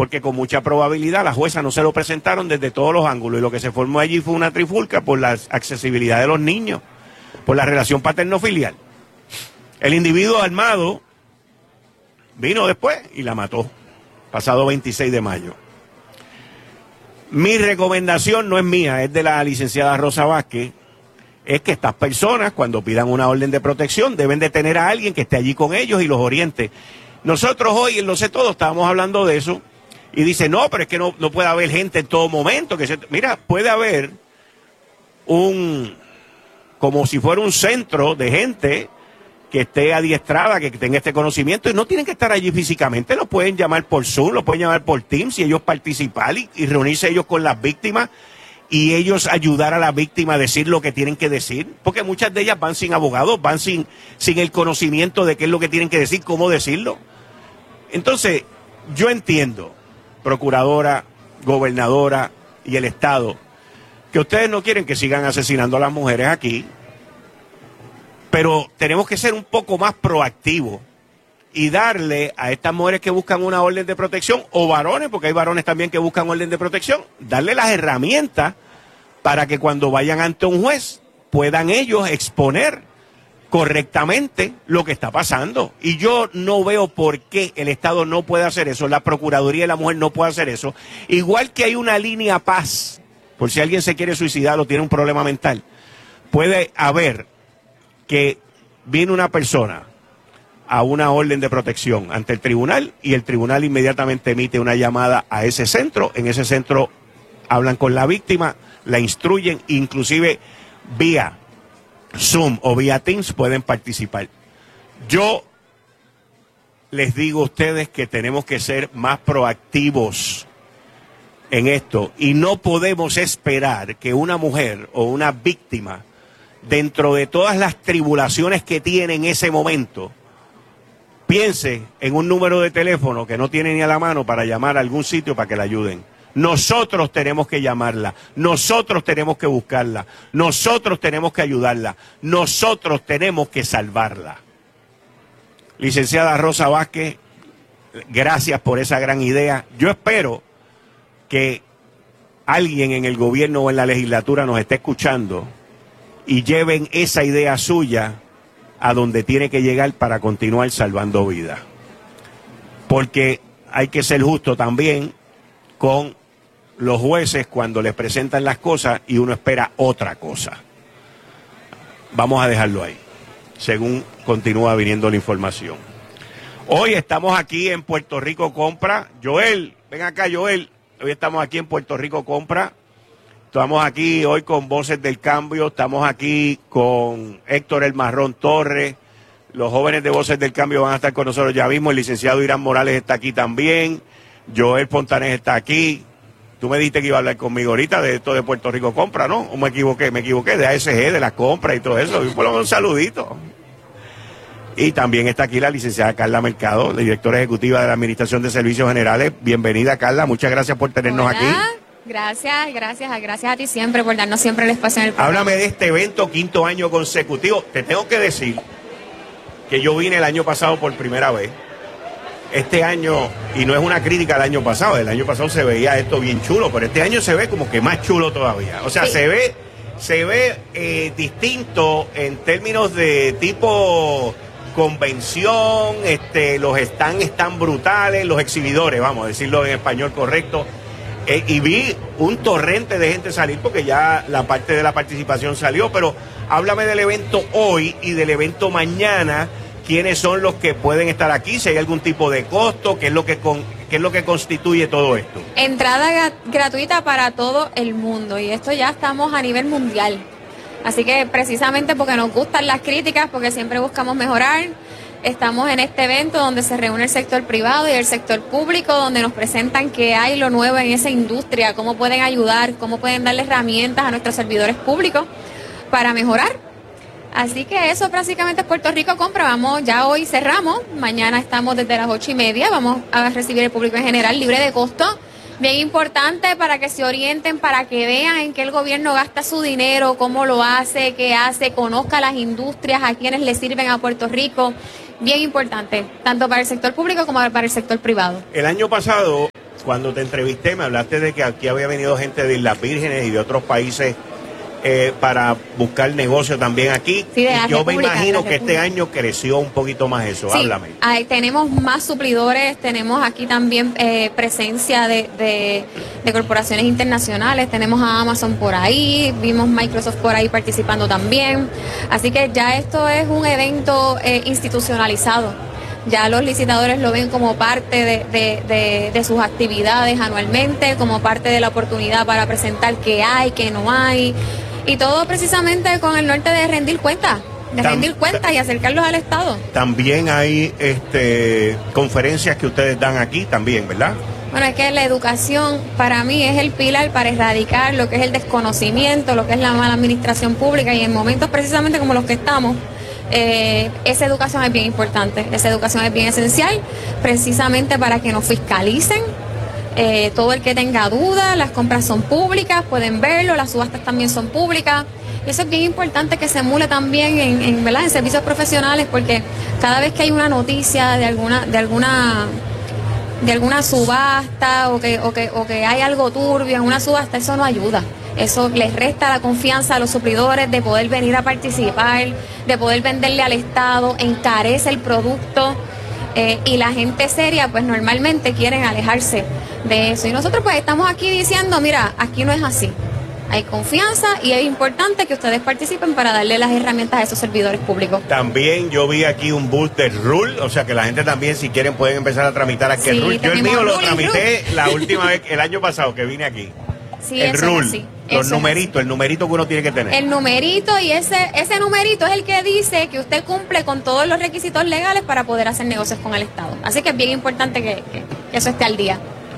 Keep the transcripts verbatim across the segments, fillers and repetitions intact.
porque con mucha probabilidad la jueza no se lo presentaron desde todos los ángulos y lo que se formó allí fue una trifulca por la accesibilidad de los niños, por la relación paterno-filial. El individuo armado vino después y la mató, pasado veintiséis de mayo. Mi recomendación no es mía, es de la licenciada Rosa Vázquez, es que estas personas cuando pidan una orden de protección deben de tener a alguien que esté allí con ellos y los oriente. Nosotros hoy en Lo Sé Todo estábamos hablando de eso y dice, no, pero es que no, no puede haber gente en todo momento. Que se... Mira, puede haber un, como si fuera un centro de gente que esté adiestrada, que tenga este conocimiento y no tienen que estar allí físicamente, los pueden llamar por Zoom, los pueden llamar por Teams y ellos participar y, y reunirse ellos con las víctimas y ellos ayudar a la víctima a decir lo que tienen que decir, porque muchas de ellas van sin abogados, van sin, sin el conocimiento de qué es lo que tienen que decir, cómo decirlo. Entonces, yo entiendo, procuradora, gobernadora y el Estado, que ustedes no quieren que sigan asesinando a las mujeres aquí, pero tenemos que ser un poco más proactivos y darle a estas mujeres que buscan una orden de protección, o varones, porque hay varones también que buscan orden de protección, darle las herramientas para que cuando vayan ante un juez puedan ellos exponer correctamente lo que está pasando. Y yo no veo por qué el Estado no puede hacer eso, la Procuraduría de la Mujer no puede hacer eso. Igual que hay una línea paz, por si alguien se quiere suicidar o tiene un problema mental, puede haber que viene una persona a una orden de protección ante el tribunal y el tribunal inmediatamente emite una llamada a ese centro. En ese centro hablan con la víctima, la instruyen, inclusive vía Zoom o vía Teams pueden participar. Yo les digo a ustedes que tenemos que ser más proactivos en esto y no podemos esperar que una mujer o una víctima, dentro de todas las tribulaciones que tiene en ese momento, piense en un número de teléfono que no tiene ni a la mano para llamar a algún sitio para que la ayuden. Nosotros tenemos que llamarla, nosotros tenemos que buscarla, nosotros tenemos que ayudarla, nosotros tenemos que salvarla. Licenciada Rosa Vázquez, gracias por esa gran idea. Yo espero que alguien en el gobierno o en la legislatura nos esté escuchando y lleven esa idea suya a donde tiene que llegar para continuar salvando vidas. Porque hay que ser justo también con los jueces cuando les presentan las cosas y uno espera otra cosa. Vamos a dejarlo ahí, según continúa viniendo la información. Hoy estamos aquí en Puerto Rico Compra. Joel, ven acá Joel. Hoy estamos aquí en Puerto Rico Compra. Estamos aquí hoy con Voces del Cambio, estamos aquí con Héctor El Marrón Torres, los jóvenes de Voces del Cambio van a estar con nosotros ya mismo, el licenciado Irán Morales está aquí también, Joel Fontanés está aquí. Tú me dijiste que iba a hablar conmigo ahorita de esto de Puerto Rico Compra, ¿no? ¿O me equivoqué? Me equivoqué, de A S G, de las compras y todo eso, y por lo menos un saludito. Y también está aquí la licenciada Carla Mercado, directora ejecutiva de la Administración de Servicios Generales. Bienvenida, Carla, muchas gracias por tenernos Hola. aquí. Gracias, gracias, gracias a ti siempre por darnos siempre el espacio en el programa. Háblame de este evento, quinto año consecutivo. Te tengo que decir que yo vine el año pasado por primera vez. Este año, y no es una crítica al año pasado, el año pasado se veía esto bien chulo, pero este año se ve como que más chulo todavía. O sea, sí. se ve, se ve eh, distinto en términos de tipo convención, este, los stands están brutales, los exhibidores, vamos a decirlo en español correcto. Eh, y vi un torrente de gente salir porque ya la parte de la participación salió, pero háblame del evento hoy y del evento mañana. ¿Quiénes son los que pueden estar aquí? Si hay algún tipo de costo, ¿qué es lo que con, qué es lo que constituye todo esto? Entrada gratuita para todo el mundo y esto ya estamos a nivel mundial. Así que precisamente porque nos gustan las críticas, porque siempre buscamos mejorar, estamos en este evento donde se reúne el sector privado y el sector público, donde nos presentan qué hay lo nuevo en esa industria, cómo pueden ayudar, cómo pueden darle herramientas a nuestros servidores públicos para mejorar. Así que eso prácticamente es Puerto Rico Compra. Vamos, ya hoy cerramos, mañana estamos desde las ocho y media, vamos a recibir el público en general libre de costo. Bien importante para que se orienten, para que vean en qué el gobierno gasta su dinero, cómo lo hace, qué hace, conozca las industrias, a quienes le sirven a Puerto Rico. Bien importante, tanto para el sector público como para el sector privado. El año pasado cuando te entrevisté me hablaste de que aquí había venido gente de Islas Vírgenes y de otros países eh, para buscar negocio también aquí. Sí, y yo me imagino que este año creció un poquito más eso. Sí, háblame. Hay, tenemos más suplidores, tenemos aquí también eh, presencia de, de, de corporaciones internacionales, tenemos a Amazon por ahí, vimos Microsoft por ahí participando también, así que ya esto es un evento eh, institucionalizado. Ya los licitadores lo ven como parte de, de, de, de sus actividades anualmente, como parte de la oportunidad para presentar qué hay, qué no hay, y todo precisamente con el norte de rendir cuentas, de Tam, rendir cuentas y acercarlos al Estado. También hay este, conferencias que ustedes dan aquí también, ¿verdad? Bueno, es que la educación para mí es el pilar para erradicar lo que es el desconocimiento, lo que es la mala administración pública, y en momentos precisamente como los que estamos, Eh, esa educación es bien importante, esa educación es bien esencial, precisamente para que nos fiscalicen. Eh, todo el que tenga dudas, las compras son públicas, pueden verlo, las subastas también son públicas. Y eso es bien importante que se emule también en, en, ¿verdad? en servicios profesionales, porque cada vez que hay una noticia de alguna, de alguna, de alguna subasta o que, o que, o que hay algo turbio en una subasta, eso no ayuda. Eso les resta la confianza a los suplidores de poder venir a participar, de poder venderle al Estado, encarece el producto, eh, y la gente seria pues normalmente quieren alejarse de eso. Y nosotros pues estamos aquí diciendo, mira, aquí no es así. Hay confianza y es importante que ustedes participen para darle las herramientas a esos servidores públicos. También yo vi aquí un booth del R U L, o sea que la gente también, si quieren, pueden empezar a tramitar aquí el Sí, R U L. Yo el mío lo tramité la última vez, el año pasado que vine aquí. Sí, el eso R U L, es así. los Eso numeritos, es así. el numerito que uno tiene que tener. El numerito, y ese ese numerito es el que dice que usted cumple con todos los requisitos legales para poder hacer negocios con el Estado. Así que es bien importante que, que, que eso esté al día.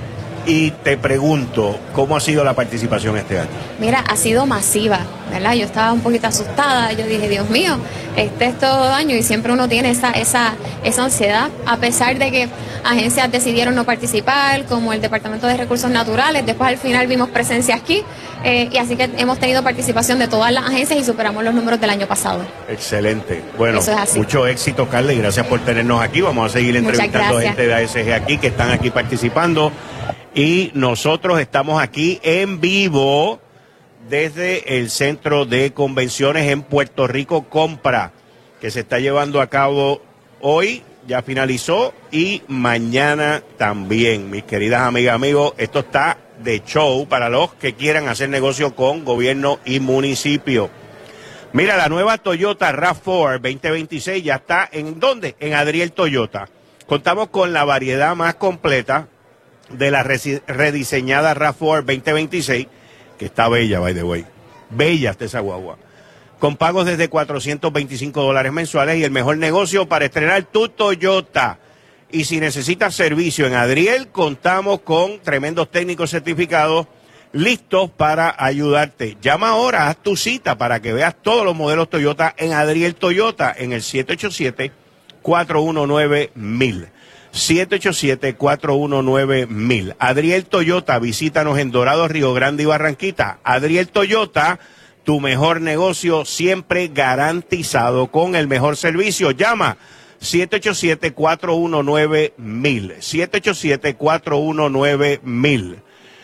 Y te pregunto, ¿cómo ha sido la participación este año? Mira, ha sido masiva, ¿verdad? Yo estaba un poquito asustada, yo dije, Dios mío, este es todo año, y siempre uno tiene esa, esa, esa ansiedad, a pesar de que agencias decidieron no participar, como el Departamento de Recursos Naturales, después al final vimos presencia aquí, eh, y así que hemos tenido participación de todas las agencias y superamos los números del año pasado. Excelente. Bueno, Eso es así. Mucho éxito, Carla, y gracias por tenernos aquí. Vamos a seguir entrevistando gente de A S G aquí, que están aquí participando. Y nosotros estamos aquí en vivo desde el Centro de Convenciones en Puerto Rico Compra, que se está llevando a cabo hoy, ya finalizó, y mañana también. Mis queridas amigas, amigos, esto está de show para los que quieran hacer negocio con gobierno y municipio. Mira, la nueva Toyota RAV cuatro veinte veintiséis ya está, ¿en dónde? En Adriel Toyota. Contamos con la variedad más completa de la rediseñada RAV cuatro veinte veintiséis, que está bella, by the way. Bella está esa guagua. Con pagos desde cuatrocientos veinticinco dólares mensuales, y el mejor negocio para estrenar tu Toyota. Y si necesitas servicio en Adriel, contamos con tremendos técnicos certificados listos para ayudarte. Llama ahora, haz tu cita para que veas todos los modelos Toyota en Adriel Toyota en el siete ocho siete, cuatro uno nueve, mil. siete ocho siete, cuatro uno nueve, mil. Adriel Toyota, visítanos en Dorado, Río Grande y Barranquita. Adriel Toyota, tu mejor negocio siempre garantizado con el mejor servicio. Llama siete ocho siete, cuatro uno nueve, mil. siete ocho siete, cuatro uno nueve, mil.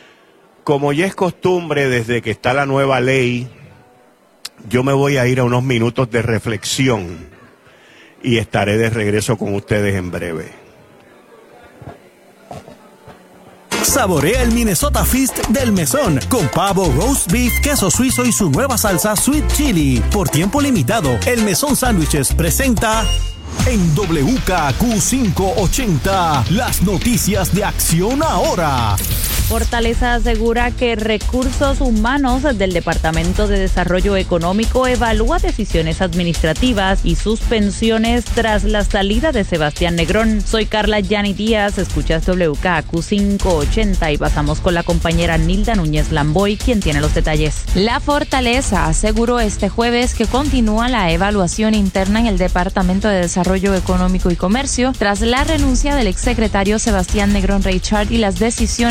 Como ya es costumbre desde que está la nueva ley, yo me voy a ir a unos minutos de reflexión y estaré de regreso con ustedes en breve. Saborea el Minnesota Feast del Mesón con pavo, roast beef, queso suizo y su nueva salsa Sweet Chili. Por tiempo limitado, el Mesón Sándwiches presenta en W K Q quinientos ochenta las noticias de Acción Ahora. Fortaleza asegura que Recursos Humanos del Departamento de Desarrollo Económico evalúa decisiones administrativas y suspensiones tras la salida de Sebastián Negrón. Soy Carla Yani Díaz, escuchas W K Q quinientos ochenta y pasamos con la compañera Nilda Núñez Lamboy, quien tiene los detalles. La Fortaleza aseguró este jueves que continúa la evaluación interna en el Departamento de Desarrollo Económico y Comercio tras la renuncia del exsecretario Sebastián Negrón Reichard y las decisiones administrativas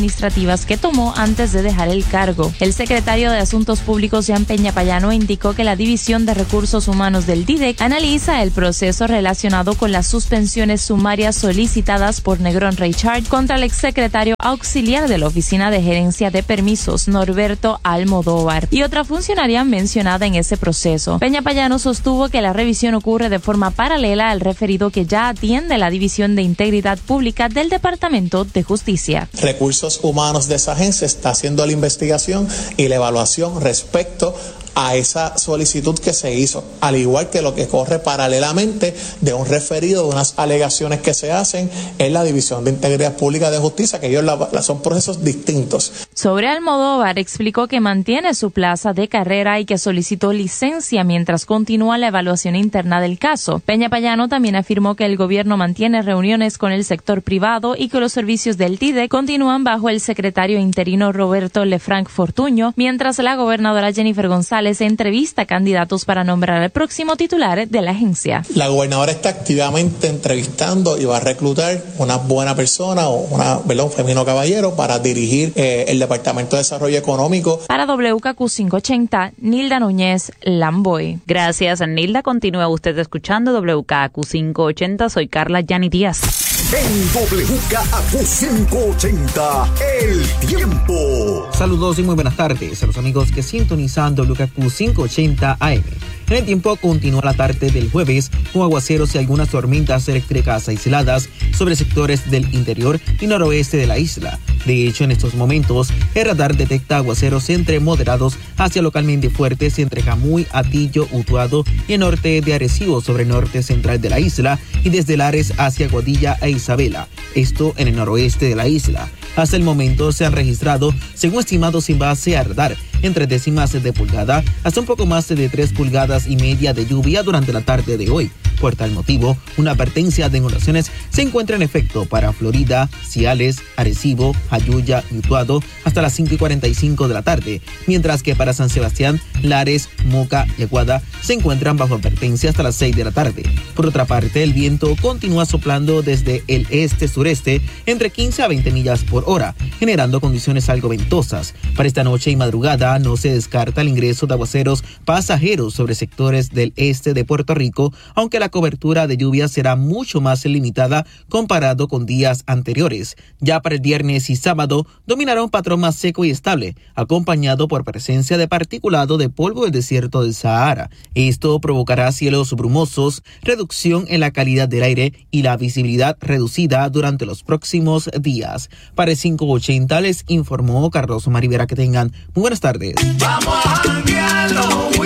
administrativas que tomó antes de dejar el cargo. El secretario de Asuntos Públicos, Jan Peña-Payano, indicó que la División de Recursos Humanos del D I D E C analiza el proceso relacionado con las suspensiones sumarias solicitadas por Negrón Reichard contra el exsecretario auxiliar de la Oficina de Gerencia de Permisos, Norberto Almodóvar, y otra funcionaria mencionada en ese proceso. Peña-Payano sostuvo que la revisión ocurre de forma paralela al referido que ya atiende la División de Integridad Pública del Departamento de Justicia. Recursos Humanos de esa agencia está haciendo la investigación y la evaluación respecto a esa solicitud que se hizo, al igual que lo que corre paralelamente de un referido de unas alegaciones que se hacen en la División de Integridad Pública de Justicia, que ellos la, la, son procesos distintos. Sobre Almodóvar, explicó que mantiene su plaza de carrera y que solicitó licencia mientras continúa la evaluación interna del caso. Peña-Payano también afirmó que el gobierno mantiene reuniones con el sector privado y que los servicios del D I D E C continúan bajo el secretario interino Roberto Lefranc Fortuño, mientras la gobernadora Jennifer González se entrevista a candidatos para nombrar al próximo titular de la agencia. La gobernadora está activamente entrevistando y va a reclutar una buena persona o una, perdón, femenino caballero para dirigir eh, el Departamento de Desarrollo Económico. Para W K Q quinientos ochenta, Nilda Núñez, Lamboy. Gracias, Nilda. Continúa usted escuchando W K Q quinientos ochenta. Soy Carla Yanni Díaz. En W K Q quinientos ochenta, el tiempo. Saludos y muy buenas tardes a los amigos que sintonizan W K Q quinientos ochenta A M. En el tiempo continúa la tarde del jueves con aguaceros y algunas tormentas eléctricas aisladas sobre sectores del interior y noroeste de la isla. De hecho, en estos momentos, el radar detecta aguaceros entre moderados hacia localmente fuertes entre Camuy, Atillo, Utuado y el norte de Arecibo sobre el norte central de la isla y desde Lares hacia Guadilla e Isabela, esto en el noroeste de la isla. Hasta el momento se han registrado, según estimados sin base a radar, entre décimas de pulgada hasta un poco más de tres pulgadas y media de lluvia durante la tarde de hoy. Por tal motivo, una advertencia de inundaciones se encuentra en efecto para Florida, Ciales, Arecibo, Jayuya y Utuado hasta las cinco y cuarenta y cinco de la tarde, mientras que para San Sebastián, Lares, Moca y Aguada se encuentran bajo advertencia hasta las seis de la tarde. Por otra parte, el viento continúa soplando desde el este-sureste entre quince a veinte millas por hora, generando condiciones algo ventosas. Para esta noche y madrugada no se descarta el ingreso de aguaceros pasajeros sobre sectores del este de Puerto Rico, aunque la cobertura de lluvia será mucho más limitada comparado con días anteriores. Ya para el viernes y sábado dominará un patrón más seco y estable, acompañado por presencia de particulado de polvo del desierto del Sahara. Esto provocará cielos brumosos, reducción en la calidad del aire y la visibilidad reducida durante los próximos días. Para el quinientos ochenta les informó Carlos Omar Rivera. Que tengan muy buenas tardes. Vamos a janguear los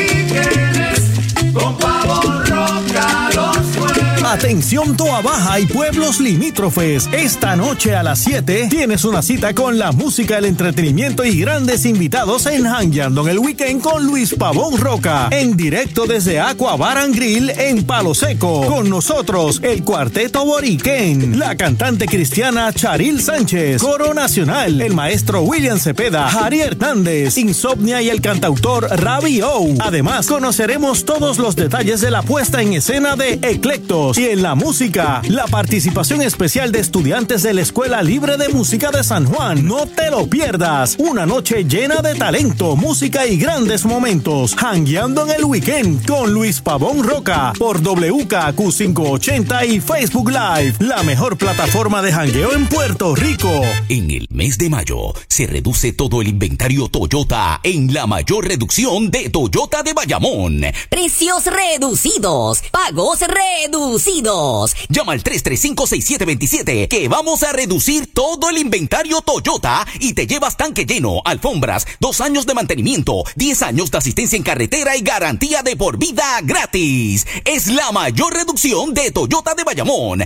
weekends con Pavo Roca, los jueves. Atención Toa Baja y pueblos limítrofes. Esta noche a las siete tienes una cita con la música, el entretenimiento y grandes invitados en Jangueando en el Weekend con Luis Pavón Roca. En directo desde Aqua Bar and Grill en Palo Seco. Con nosotros el Cuarteto Boriquén, la cantante cristiana Charil Sánchez, Coro Nacional, el maestro William Cepeda, Jari Hernández, Insomnia y el cantautor Ravi O. Además, conoceremos todos los detalles de la puesta en escena de Eclectos. Y en la música, la participación especial de estudiantes de la Escuela Libre de Música de San Juan. No te lo pierdas. Una noche llena de talento, música y grandes momentos. Jangueando en el Weekend con Luis Pavón Roca por W K Q quinientos ochenta y Facebook Live, la mejor plataforma de jangueo en Puerto Rico. En el mes de mayo se reduce todo el inventario Toyota en la mayor reducción de Toyota de Bayamón. Precios reducidos, pagos reducidos. Llama al tres tres cinco, seis siete dos siete que vamos a reducir todo el inventario Toyota y te llevas tanque lleno, alfombras, dos años de mantenimiento, diez años de asistencia en carretera y garantía de por vida gratis. Es la mayor reducción de Toyota de Bayamón.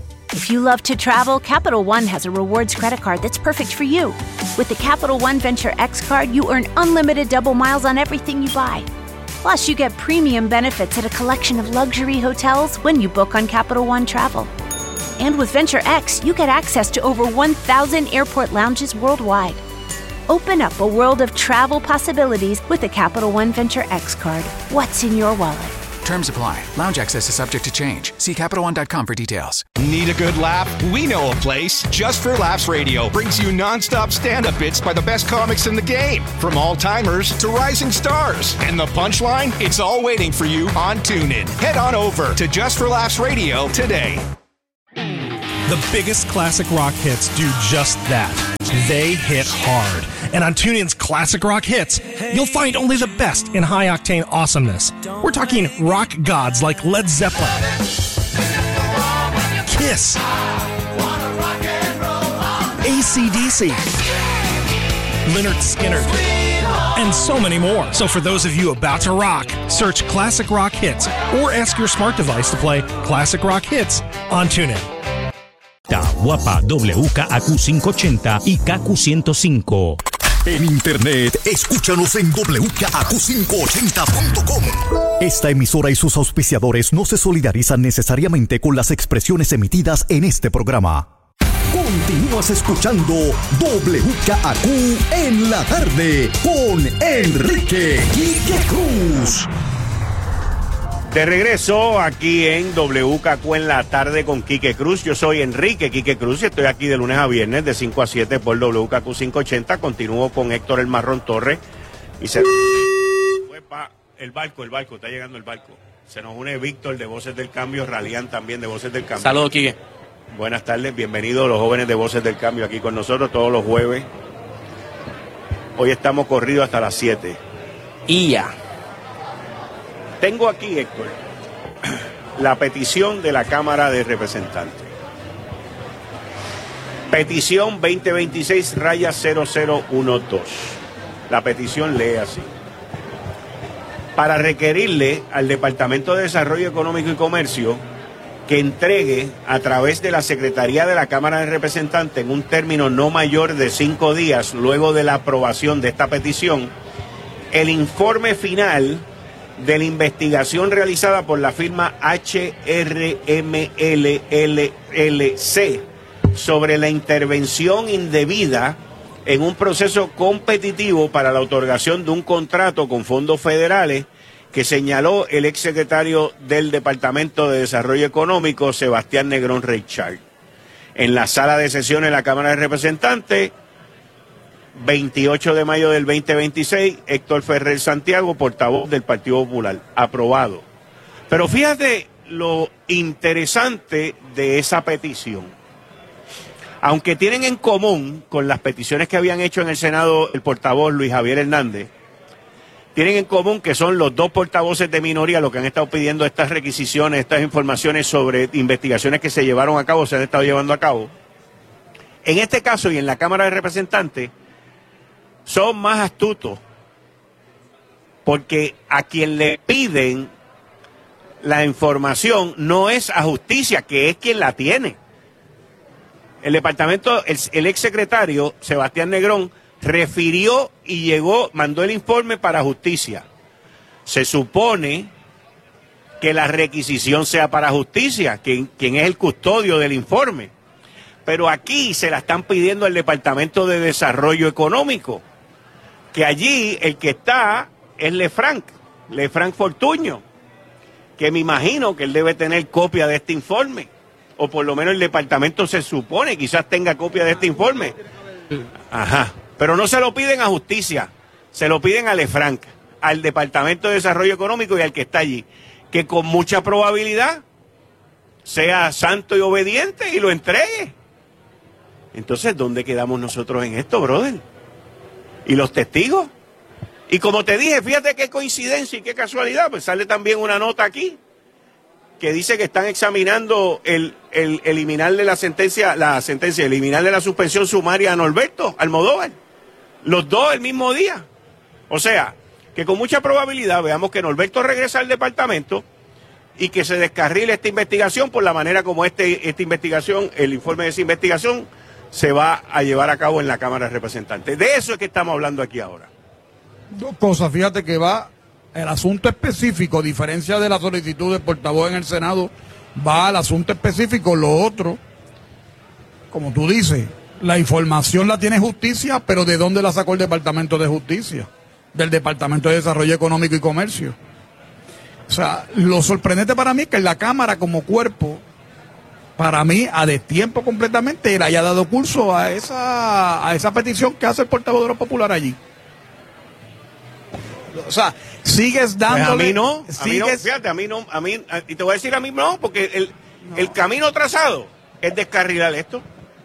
If you love to travel, Capital One has a rewards credit card that's perfect for you. With the Capital One Venture X card, you earn unlimited double miles on everything you buy. Plus, you get premium benefits at a collection of luxury hotels when you book on Capital One Travel. And with Venture X, you get access to over one thousand airport lounges worldwide. Open up a world of travel possibilities with the Capital One Venture X card. What's in your wallet? Terms apply. Lounge access is subject to change. See Capital One dot com for details. Need a good laugh? We know a place. Just for Laughs Radio brings you non-stop stand-up bits by the best comics in the game. From all-timers to rising stars. And the punchline? It's all waiting for you on TuneIn. Head on over to Just for Laughs Radio today. The biggest classic rock hits do just that. They hit hard. And on TuneIn's Classic Rock Hits, you'll find only the best in high-octane awesomeness. We're talking rock gods like Led Zeppelin, Kiss, A C D C, Lynyrd Skynyrd, and so many more. So for those of you about to rock, search Classic Rock Hits or ask your smart device to play Classic Rock Hits on TuneIn. Guapa W K A Q quinientos ochenta y K Q ciento cinco. En internet, escúchanos en doble u K A Q quinientos ochenta punto com. Esta emisora y sus auspiciadores no se solidarizan necesariamente con las expresiones emitidas en este programa. Continúas escuchando W K A Q en la tarde con Enrique Quique Cruz. De regreso aquí en W K Q en la tarde con Quique Cruz. Yo soy Enrique Quique Cruz y estoy aquí de lunes a viernes de cinco a siete por W K Q quinientos ochenta. Continúo con Héctor El Marrón Torres y se... El barco, el barco, está llegando el barco. Se nos une Víctor de Voces del Cambio, Ralián también de Voces del Cambio. Saludos, Quique. Buenas tardes, bienvenidos los jóvenes de Voces del Cambio aquí con nosotros todos los jueves. Hoy estamos corridos hasta las siete. Y ya. Tengo aquí, Héctor, la petición de la Cámara de Representantes. Petición veinte veintiséis raya cero cero uno dos. La petición lee así. Para requerirle al Departamento de Desarrollo Económico y Comercio que entregue a través de la Secretaría de la Cámara de Representantes en un término no mayor de cinco días luego de la aprobación de esta petición, el informe final de la investigación realizada por la firma H R M L L L C sobre la intervención indebida en un proceso competitivo para la otorgación de un contrato con fondos federales que señaló el exsecretario del Departamento de Desarrollo Económico, Sebastián Negrón Reichard. En la sala de sesiones de la Cámara de Representantes, veintiocho de mayo del veinte veintiséis, Héctor Ferrer Santiago, portavoz del Partido Popular, aprobado. Pero fíjate lo interesante de esa petición. Aunque tienen en común con las peticiones que habían hecho en el Senado el portavoz Luis Javier Hernández, tienen en común que son los dos portavoces de minoría los que han estado pidiendo estas requisiciones, estas informaciones sobre investigaciones que se llevaron a cabo, se han estado llevando a cabo. En este caso y en la Cámara de Representantes, son más astutos, porque a quien le piden la información no es a Justicia, que es quien la tiene. El departamento, el, el exsecretario Sebastián Negrón refirió y llegó, mandó el informe para Justicia. Se supone que la requisición sea para Justicia, quien, quien es el custodio del informe. Pero aquí se la están pidiendo al Departamento de Desarrollo Económico, que allí el que está es Lefranc, Lefranc Fortuño, que me imagino que él debe tener copia de este informe, o por lo menos el departamento se supone quizás tenga copia de este informe. Ajá, pero no se lo piden a Justicia, se lo piden a Lefranc, al Departamento de Desarrollo Económico y al que está allí, que con mucha probabilidad sea santo y obediente y lo entregue. Entonces, ¿dónde quedamos nosotros en esto, brother? ¿Y los testigos? Y como te dije, fíjate qué coincidencia y qué casualidad, pues sale también una nota aquí que dice que están examinando el, el eliminarle la sentencia, la sentencia, eliminarle la suspensión sumaria a Norberto Almodóvar. Los dos el mismo día. O sea, que con mucha probabilidad veamos que Norberto regresa al departamento y que se descarrile esta investigación por la manera como este, esta investigación, el informe de esa investigación, se va a llevar a cabo en la Cámara de Representantes. De eso es que estamos hablando aquí ahora. Dos cosas, fíjate que va el asunto específico, a diferencia de la solicitud del portavoz en el Senado, va al asunto específico. Lo otro, como tú dices, la información la tiene Justicia, pero ¿de dónde la sacó el Departamento de Justicia? Del Departamento de Desarrollo Económico y Comercio. O sea, lo sorprendente para mí es que la Cámara como cuerpo, para mí, a destiempo completamente, le haya dado curso a esa, a esa petición que hace el portavoz de los populares allí. O sea, sigues dándole... Pues a mí no, sigues, a mí no, fíjate, a mí no, a mí, y te voy a decir a mí no, porque el, no. el camino trazado es descarrilar esto.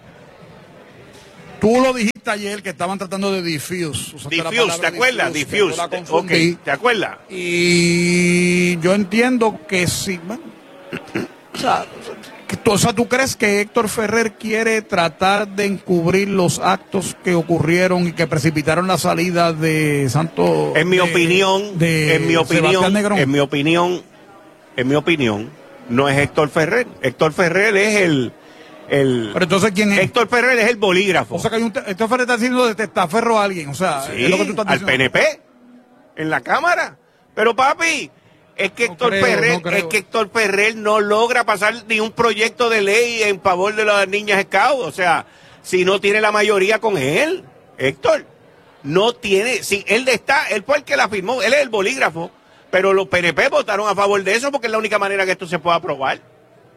Tú lo dijiste ayer que estaban tratando de diffuse. Diffuse, ¿te acuerdas? Diffuse. Ok, ¿te acuerdas? Y yo entiendo que sí. Bueno, o sea, o sea, ¿tú crees que Héctor Ferrer quiere tratar de encubrir los actos que ocurrieron y que precipitaron la salida de Santo? En mi de, opinión, de en mi opinión, en mi opinión, en mi opinión, no es Héctor Ferrer. Héctor Ferrer es el... El, Pero entonces, ¿quién es? Héctor Ferrer es el bolígrafo. O sea, que hay un te, Héctor Ferrer está haciendo de testaferro a alguien. O sea, sí, es lo que tú estás al diciendo. P N P, en la Cámara. Pero papi, es que, no Héctor, creo, Ferrer, no es que Héctor Ferrer no logra pasar ni un proyecto de ley en favor de las niñas Scout. O sea, si no tiene la mayoría con él, Héctor, no tiene, si él está, él fue el que la firmó, él es el bolígrafo, pero los P N P votaron a favor de eso porque es la única manera que esto se pueda aprobar.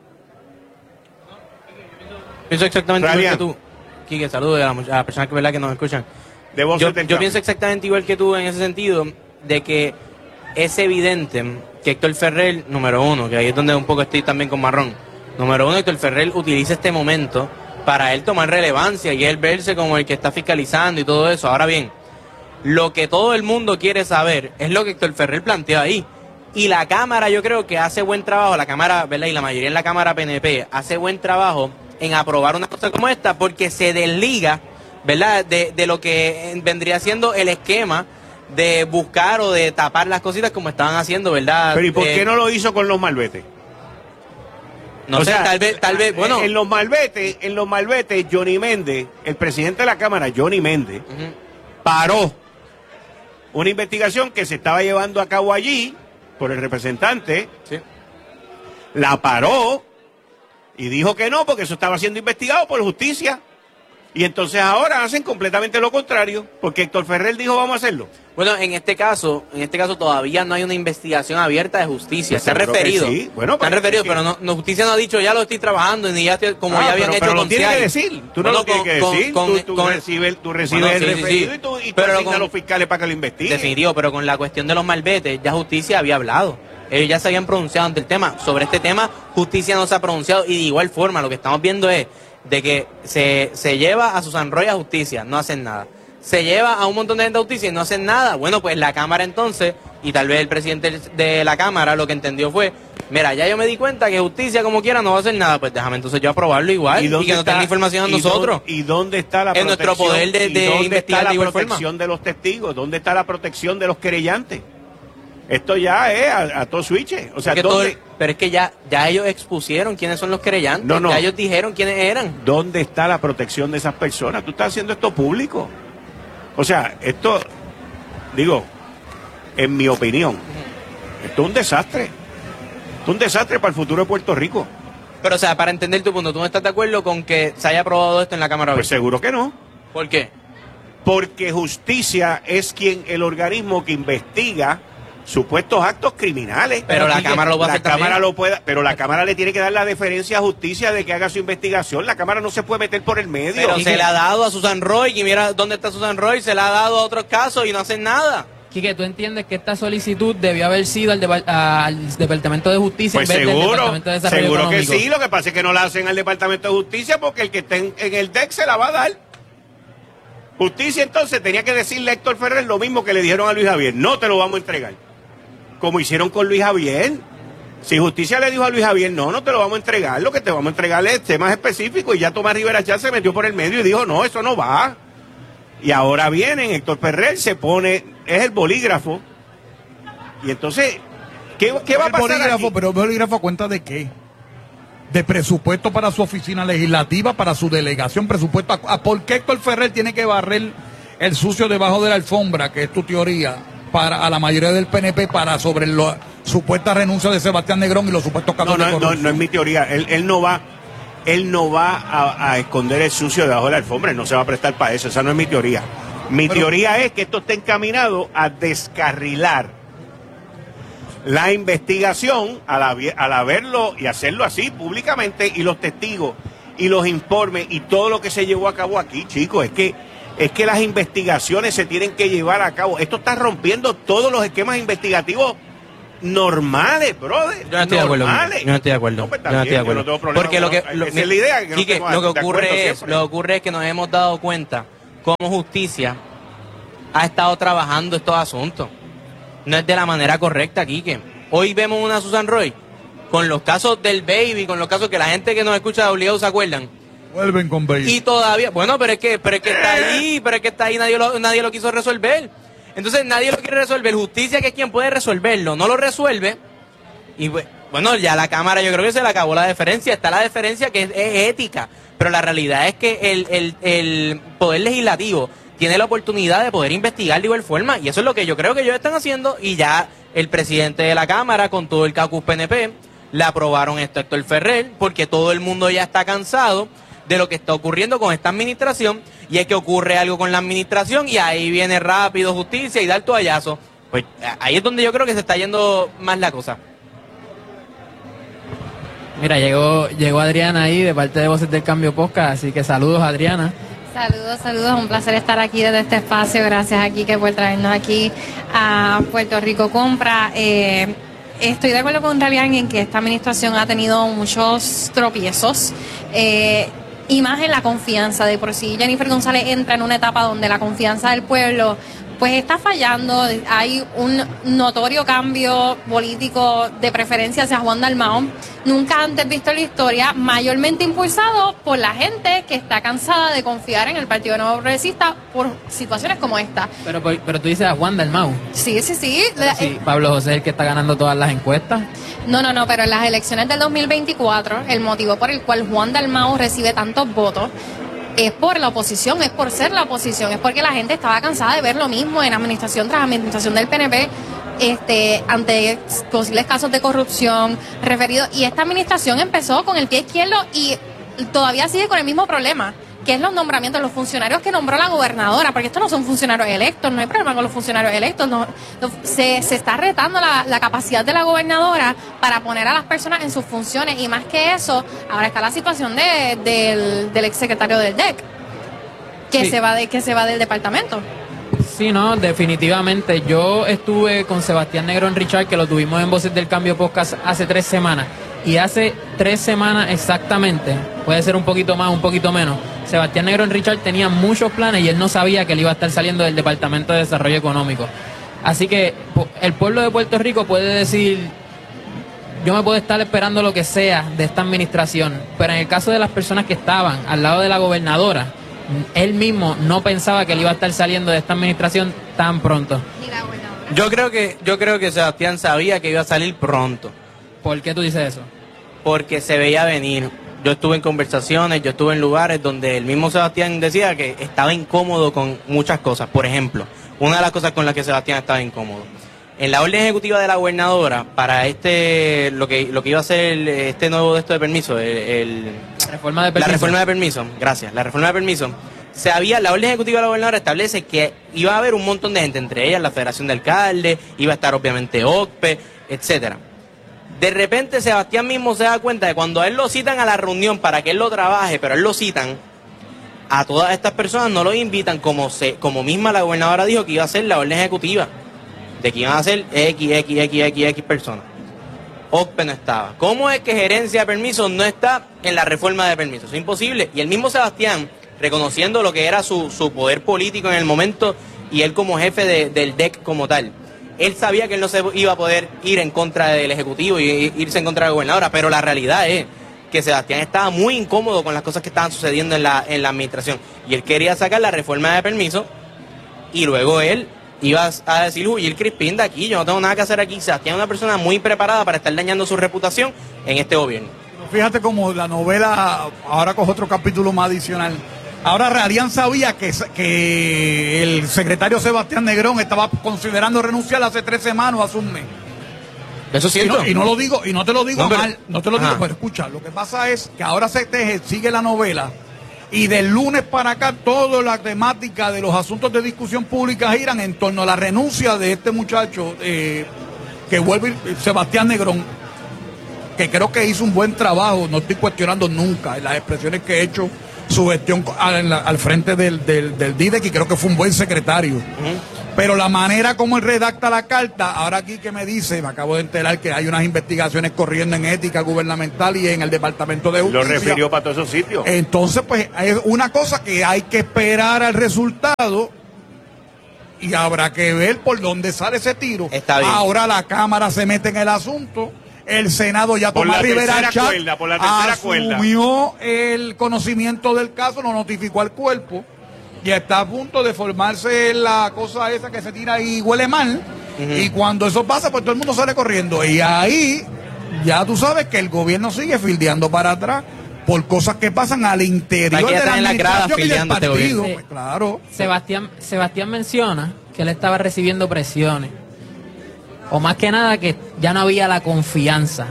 Pienso exactamente igual que tú. Quique, saludos a, a las personas que, ¿verdad?, que nos escuchan. Yo, yo pienso exactamente igual que tú en ese sentido, de que es evidente que Héctor Ferrer, número uno, que ahí es donde un poco estoy también con Marrón, número uno, Héctor Ferrer utiliza este momento para él tomar relevancia y él verse como el que está fiscalizando y todo eso. Ahora bien, lo que todo el mundo quiere saber es lo que Héctor Ferrer planteó ahí. Y la Cámara, yo creo que hace buen trabajo, la Cámara, ¿verdad?, y la mayoría en la Cámara P N P hace buen trabajo en aprobar una cosa como esta, porque se desliga, ¿verdad?, de, de lo que vendría siendo el esquema de buscar o de tapar las cositas como estaban haciendo, ¿verdad? Pero ¿y por qué eh, no lo hizo con los malbetes? No o sé, sea, tal vez, tal vez, bueno. En los malbetes, en los malbetes, Johnny Méndez, el presidente de la Cámara, Johnny Méndez, uh-huh. paró una investigación que se estaba llevando a cabo allí por el representante, sí. la paró y dijo que no, porque eso estaba siendo investigado por justicia. Y entonces ahora hacen completamente lo contrario, porque Héctor Ferrer dijo vamos a hacerlo. Bueno, en este caso, en este caso todavía no hay una investigación abierta de justicia. Se ha referido. Sí. Bueno, se han referido, sí. pero no, no, justicia no ha dicho ya lo estoy trabajando, ni ya estoy, como ah, ya habían pero, hecho pero con lo tienes que decir. Tú no, no lo tienes que decir. Con, tú, tú con, recibes, tú recibes bueno, el sí, referido sí, y tú, y tú pero asignas con, a los fiscales para que lo investiguen. Definitivo, pero con la cuestión de los malbetes, ya justicia había hablado. Ellos ya se habían pronunciado ante el tema. Sobre este tema, justicia no se ha pronunciado y de igual forma lo que estamos viendo es de que se, se lleva a Susan Roy a justicia, no hacen nada. Se lleva a un montón de gente a justicia y no hacen nada. Bueno, pues la Cámara entonces, y tal vez el presidente de la Cámara lo que entendió fue, mira, ya yo me di cuenta que justicia como quiera no va a hacer nada, pues déjame entonces yo aprobarlo igual y, y que no tenga información a nosotros. ¿Y dónde está la en protección? nuestro poder de, de ¿Dónde investigar está la de igual protección forma? de los testigos? ¿Dónde está la protección de los querellantes? Esto ya es a, a todo switch. O sea, todo el, pero es que ya, ya ellos expusieron quiénes son los querellantes. No, no. Ya ellos dijeron quiénes eran. ¿Dónde está la protección de esas personas? Tú estás haciendo esto público. O sea, esto, digo, en mi opinión, esto es un desastre. Esto es un desastre para el futuro de Puerto Rico. Pero, o sea, para entender tu punto, ¿tú no estás de acuerdo con que se haya aprobado esto en la Cámara? Pues seguro que no. ¿Por qué? Porque justicia es quien, el organismo que investiga supuestos actos criminales. Pero la Cámara lo puede hacer también. La Cámara lo puede, pero la Cámara le tiene que dar la deferencia a justicia de que haga su investigación. La Cámara no se puede meter por el medio. Pero se le ha dado a Susan Roy, y mira dónde está Susan Roy, se le ha dado a otros casos y no hacen nada. Quique, ¿tú entiendes que esta solicitud debió haber sido al, de, al Departamento de Justicia pues en vez seguro, del Departamento de Desarrollo seguro Económico? Que sí, lo que pasa es que no la hacen al Departamento de Justicia porque el que esté en, en el D E C se la va a dar. Justicia entonces tenía que decirle a Héctor Ferrer lo mismo que le dijeron a Luis Javier, no te lo vamos a entregar. Como hicieron con Luis Javier. Si Justicia le dijo a Luis Javier, no, no te lo vamos a entregar, lo que te vamos a entregar es temas específicos, y ya Tomás Rivera Chá se metió por el medio y dijo, no, eso no va. Y ahora vienen, Héctor Ferrer se pone, es el bolígrafo, y entonces, ¿qué, qué va a pasar bolígrafo, aquí? Pero el bolígrafo, ¿a cuenta de qué? De presupuesto para su oficina legislativa, para su delegación, presupuesto a, a ¿por qué Héctor Ferrer tiene que barrer el sucio debajo de la alfombra, que es tu teoría, para a la mayoría del P N P para sobre la supuesta renuncia de Sebastián Negrón y los supuestos casos no, de no, corrupción? No, no es mi teoría. Él, él no va, él no va a, a esconder el sucio debajo de la alfombra. Él no se va a prestar para eso. Esa no es mi teoría. Mi Pero, teoría es que esto está encaminado a descarrilar La investigación, al, haber, al haberlo y hacerlo así públicamente, y los testigos, y los informes, y todo lo que se llevó a cabo aquí, chicos, es que, es que las investigaciones se tienen que llevar a cabo. Esto está rompiendo todos los esquemas investigativos normales, brother. Yo no estoy normales. de acuerdo. Yo no estoy de acuerdo. No, pues, yo no estoy de acuerdo. No Porque lo que, lo, esa es la idea. Que no Quique, estemos lo que de acuerdo ocurre es, siempre. lo que ocurre es que nos hemos dado cuenta cómo justicia ha estado trabajando estos asuntos. No es de la manera correcta, Quique. Hoy vemos una Susan Roy con los casos del Baby, con los casos que la gente que nos escucha de obligado se acuerdan. Vuelven con Baby. Y todavía, bueno, pero es que, pero es que está ahí, pero es que está ahí, nadie lo, nadie lo quiso resolver. Entonces nadie lo quiere resolver. Justicia, que es quien puede resolverlo, no lo resuelve. Y bueno, ya la Cámara, yo creo que se le acabó la deferencia. Está la deferencia que es, es ética, pero la realidad es que el, el, el Poder Legislativo tiene la oportunidad de poder investigar de igual forma, y eso es lo que yo creo que ellos están haciendo. Y ya el presidente de la Cámara, con todo el caucus P N P, le aprobaron esto a Héctor Ferrer, porque todo el mundo ya está cansado de lo que está ocurriendo con esta administración, y es que ocurre algo con la administración y ahí viene rápido justicia y da el toallazo. Pues ahí es donde yo creo que se está yendo más la cosa. Mira, llegó, llegó Adriana ahí de parte de Voces del Cambio Podcast, así que saludos, Adriana. Saludos, saludos, un placer estar aquí desde este espacio, gracias a Quique por traernos aquí a Puerto Rico Compra. Eh, estoy de acuerdo con Ralian en que esta administración ha tenido muchos tropiezos, eh, y más en la confianza. De por sí Jennifer González entra en una etapa donde la confianza del pueblo pues está fallando. Hay un notorio cambio político de preferencia hacia Juan Dalmau, nunca antes visto en la historia, mayormente impulsado por la gente que está cansada de confiar en el Partido Nuevo Progresista por situaciones como esta. Pero, pero tú dices a Juan Dalmau. Sí, sí, sí. La, sí, Pablo José es el que está ganando todas las encuestas. No, no, no, pero en las elecciones del dos mil veinticuatro, el motivo por el cual Juan Dalmau recibe tantos votos es por la oposición, es por ser la oposición, es porque la gente estaba cansada de ver lo mismo en administración tras administración del P N P, este, ante posibles casos de corrupción referidos. Y esta administración empezó con el pie izquierdo y todavía sigue con el mismo problema, que es los nombramientos, los funcionarios que nombró la gobernadora, porque estos no son funcionarios electos, no hay problema con los funcionarios electos, no, no, se, se está retando la, la capacidad de la gobernadora para poner a las personas en sus funciones, y más que eso, ahora está la situación de, del, del exsecretario del D E C, que, sí. se va de, que se va del departamento. Sí, no, definitivamente. Yo estuve con Sebastián Negrón Richard, que lo tuvimos en Voces del Cambio Podcast hace tres semanas, y hace tres semanas exactamente, puede ser un poquito más, un poquito menos, Sebastián Negrón Richard tenía muchos planes y él no sabía que él iba a estar saliendo del Departamento de Desarrollo Económico. Así que el pueblo de Puerto Rico puede decir, yo me puedo estar esperando lo que sea de esta administración, pero en el caso de las personas que estaban al lado de la gobernadora, él mismo no pensaba que él iba a estar saliendo de esta administración tan pronto. Yo creo que, yo creo que Sebastián sabía que iba a salir pronto. ¿Por qué tú dices eso? Porque se veía venir. Yo estuve en conversaciones, yo estuve en lugares donde el mismo Sebastián decía que estaba incómodo con muchas cosas. Por ejemplo, una de las cosas con las que Sebastián estaba incómodo, en la orden ejecutiva de la gobernadora para este lo que lo que iba a ser el, este nuevo de esto de permiso, el, el la reforma de permiso. La reforma de permiso, gracias, la reforma de permiso. Se había, la orden ejecutiva de la gobernadora establece que iba a haber un montón de gente, entre ellas la Federación de Alcaldes, iba a estar obviamente O C P E, etcétera. De repente Sebastián mismo se da cuenta de cuando a él lo citan a la reunión para que él lo trabaje, pero a él lo citan, a todas estas personas no lo invitan, como se, como misma la gobernadora dijo que iba a ser la orden ejecutiva, de que iban a ser X, X, X, X, X personas. O C P E no estaba. ¿Cómo es que gerencia de permisos no está en la reforma de permisos? Es imposible. Y el mismo Sebastián, reconociendo lo que era su, su poder político en el momento y él como jefe de, del D E C como tal, él sabía que él no se iba a poder ir en contra del Ejecutivo y irse en contra de la gobernadora, pero la realidad es que Sebastián estaba muy incómodo con las cosas que estaban sucediendo en la, en la administración, y él quería sacar la reforma de permiso, y luego él iba a decir, uy, el Crispín de aquí, yo no tengo nada que hacer aquí. Sebastián es una persona muy preparada para estar dañando su reputación en este gobierno. Fíjate cómo la novela ahora coge otro capítulo más adicional. Ahora Ralian sabía que, que el secretario Sebastián Negrón estaba considerando renunciar hace tres semanas o hace un mes. Eso es cierto. Y no, y no lo digo, y no te lo digo no, pero, mal, no te lo ajá. digo, pero escucha, lo que pasa es que ahora se teje, sigue la novela, y del lunes para acá toda la temática de los asuntos de discusión pública giran en torno a la renuncia de este muchacho, eh, que vuelve Sebastián Negrón, que creo que hizo un buen trabajo, no estoy cuestionando nunca en las expresiones que he hecho su gestión al, al frente del, del, del D I D E C, y creo que fue un buen secretario. Uh-huh. Pero la manera como él redacta la carta, ahora aquí que me dice, me acabo de enterar que hay unas investigaciones corriendo en ética gubernamental y en el Departamento de Justicia. Lo refirió para todos esos sitios. Entonces, pues, es una cosa que hay que esperar al resultado y habrá que ver por dónde sale ese tiro. Está bien. Ahora la Cámara se mete en el asunto. El Senado ya Tomás Rivera Chat asumió el conocimiento del caso, lo notificó al cuerpo y está a punto de formarse la cosa esa que se tira y huele mal. Uh-huh. Y cuando eso pasa, pues todo el mundo sale corriendo. Y ahí ya tú sabes que el gobierno sigue fildeando para atrás por cosas que pasan al interior de la administración y del partido. Sí. Pues, claro. Sebastián, Sebastián menciona que él estaba recibiendo presiones. O más que nada que ya no había la confianza.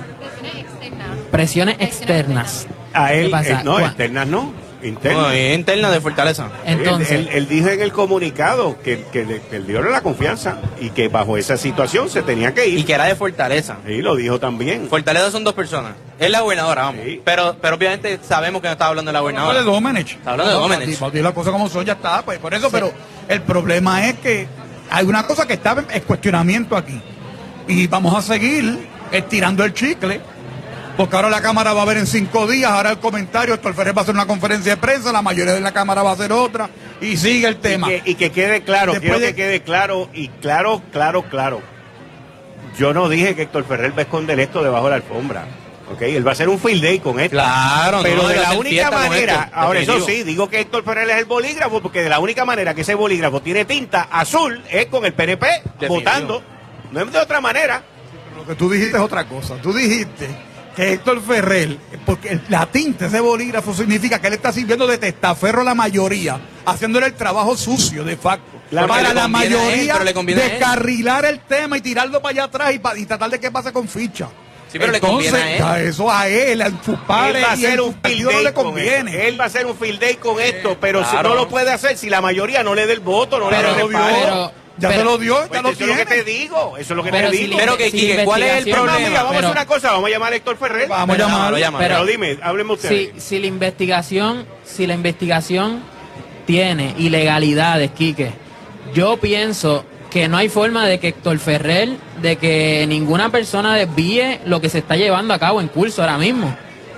Presiones externas. A él, él no, ¿Cuál? externas no. Internas. No, interna de Fortaleza. Entonces, él, él, él dijo en el comunicado que, que, le, que le dio la confianza y que bajo esa situación se tenía que ir. Y que era de Fortaleza. Sí, lo dijo también. Fortaleza son dos personas. Es la gobernadora, vamos. Sí. Pero, pero obviamente sabemos que no está hablando de la gobernadora. No, de Domenech. Está hablando de Domenech. Para decir las cosas como son, ya está. Pues por eso, sí. Pero el problema es que hay una cosa que está en cuestionamiento aquí. Y vamos a seguir estirando el chicle, porque ahora la Cámara va a ver en cinco días, ahora el comentario, Héctor Ferrer va a hacer una conferencia de prensa, la mayoría de la Cámara va a hacer otra, y sigue el tema. Y que, y que quede claro, Después quiero de... que quede claro, y claro, claro, claro. Yo no dije que Héctor Ferrer va a esconder esto debajo de la alfombra. Okay, él va a hacer un field day con esto. Claro, pero no, de la única manera, esto, ahora eso definitivo. sí, digo que Héctor Ferrer es el bolígrafo, porque de la única manera que ese bolígrafo tiene tinta azul es con el P N P definitivo. Votando. No es de otra manera. Lo que tú dijiste es otra cosa. Tú dijiste que Héctor Ferrer, porque la tinta, ese bolígrafo, significa que él está sirviendo de testaferro a la mayoría, haciéndole el trabajo sucio de facto. Claro, para la mayoría él, descarrilar el tema y tirarlo para allá atrás y, pa, y tratar de que pase con ficha. Sí, pero Entonces, le conviene a él. eso a él, a sus padres, él va a hacer un field day no le conviene. Él va a hacer un field day con esto, pero claro. si no lo puede hacer, si la mayoría no le da el voto, no pero, le da el pero, Ya pero, te lo dio, ya pues lo eso tiene. es lo que te digo, eso es lo que pero te si digo. Pero que, si Quique, ¿cuál es el problema? Mira, vamos pero, a hacer una cosa, vamos a llamar a Héctor Ferrer. Vamos a llamarlo. Pero, pero dime, hábleme ustedes. Si, si la investigación, si la investigación tiene ilegalidades, Quique, yo pienso que no hay forma de que Héctor Ferrer, de que ninguna persona desvíe lo que se está llevando a cabo en curso ahora mismo.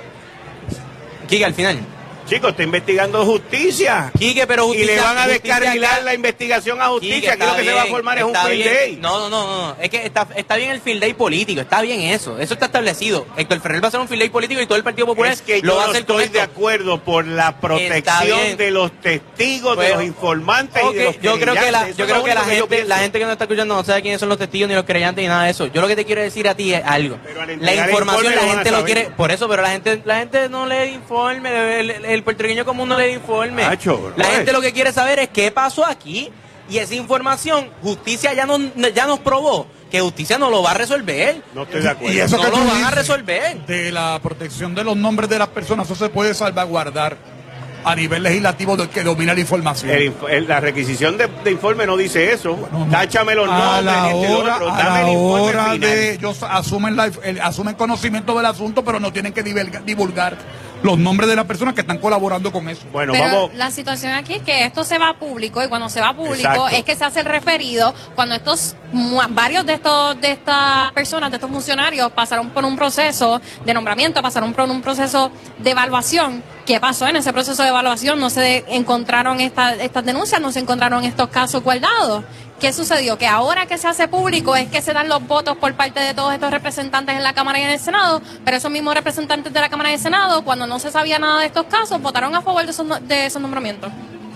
Quique, al final. Chicos, está investigando justicia. Quique, pero justicia. Y le van a descarrilar acá. la investigación a justicia. Quique, Aquí lo que bien, se va a formar es un field bien. day. No, no, no, no. Es que está, está bien el field day político. Está bien eso. Eso está establecido. Héctor Ferrer va a hacer un field day político y todo el Partido Popular es que lo yo va a no hacer estoy con de esto. acuerdo por la protección de los testigos, Pero, de los informantes okay, y de los yo creo que la, Eso yo es creo lo que la único yo gente, la pienso. gente que nos está escuchando no sabe quiénes son los testigos ni los creyentes ni nada de eso. Yo lo que te quiero decir a ti es algo. La entregar información informe la lo van a gente lo saber. quiere, por eso, pero la gente, la gente no lee informe, el, el, el puertorriqueño común no lee informe. Nacho, bro, la eh. gente lo que quiere saber es qué pasó aquí y esa información, justicia ya nos, ya nos probó que justicia no lo va a resolver. No estoy de acuerdo. Y eso no que lo tú van a dices resolver. de la protección de los nombres de las personas, eso se puede salvaguardar a nivel legislativo del que domina la información. El, el, la requisición de, de informe no dice eso. Bueno, no. Táchame los a nombres. la este y lo hora, otro. a Dame la el informe hora final. de ellos asumen, la, el, asumen conocimiento del asunto, pero no tienen que divulgar, divulgar los nombres de las personas que están colaborando con eso. Bueno, Pero vamos. la situación aquí es que esto se va a público y cuando se va a público Exacto. es que se hace el referido cuando estos varios de estos de estas personas, de estos funcionarios pasaron por un proceso de nombramiento, pasaron por un proceso de evaluación. ¿Qué pasó en ese proceso de evaluación? No se encontraron esta, estas denuncias, no se encontraron estos casos guardados. ¿Qué sucedió? Que ahora que se hace público es que se dan los votos por parte de todos estos representantes en la Cámara y en el Senado, pero esos mismos representantes de la Cámara y el Senado, cuando no se sabía nada de estos casos, votaron a favor de esos, no- de esos nombramientos.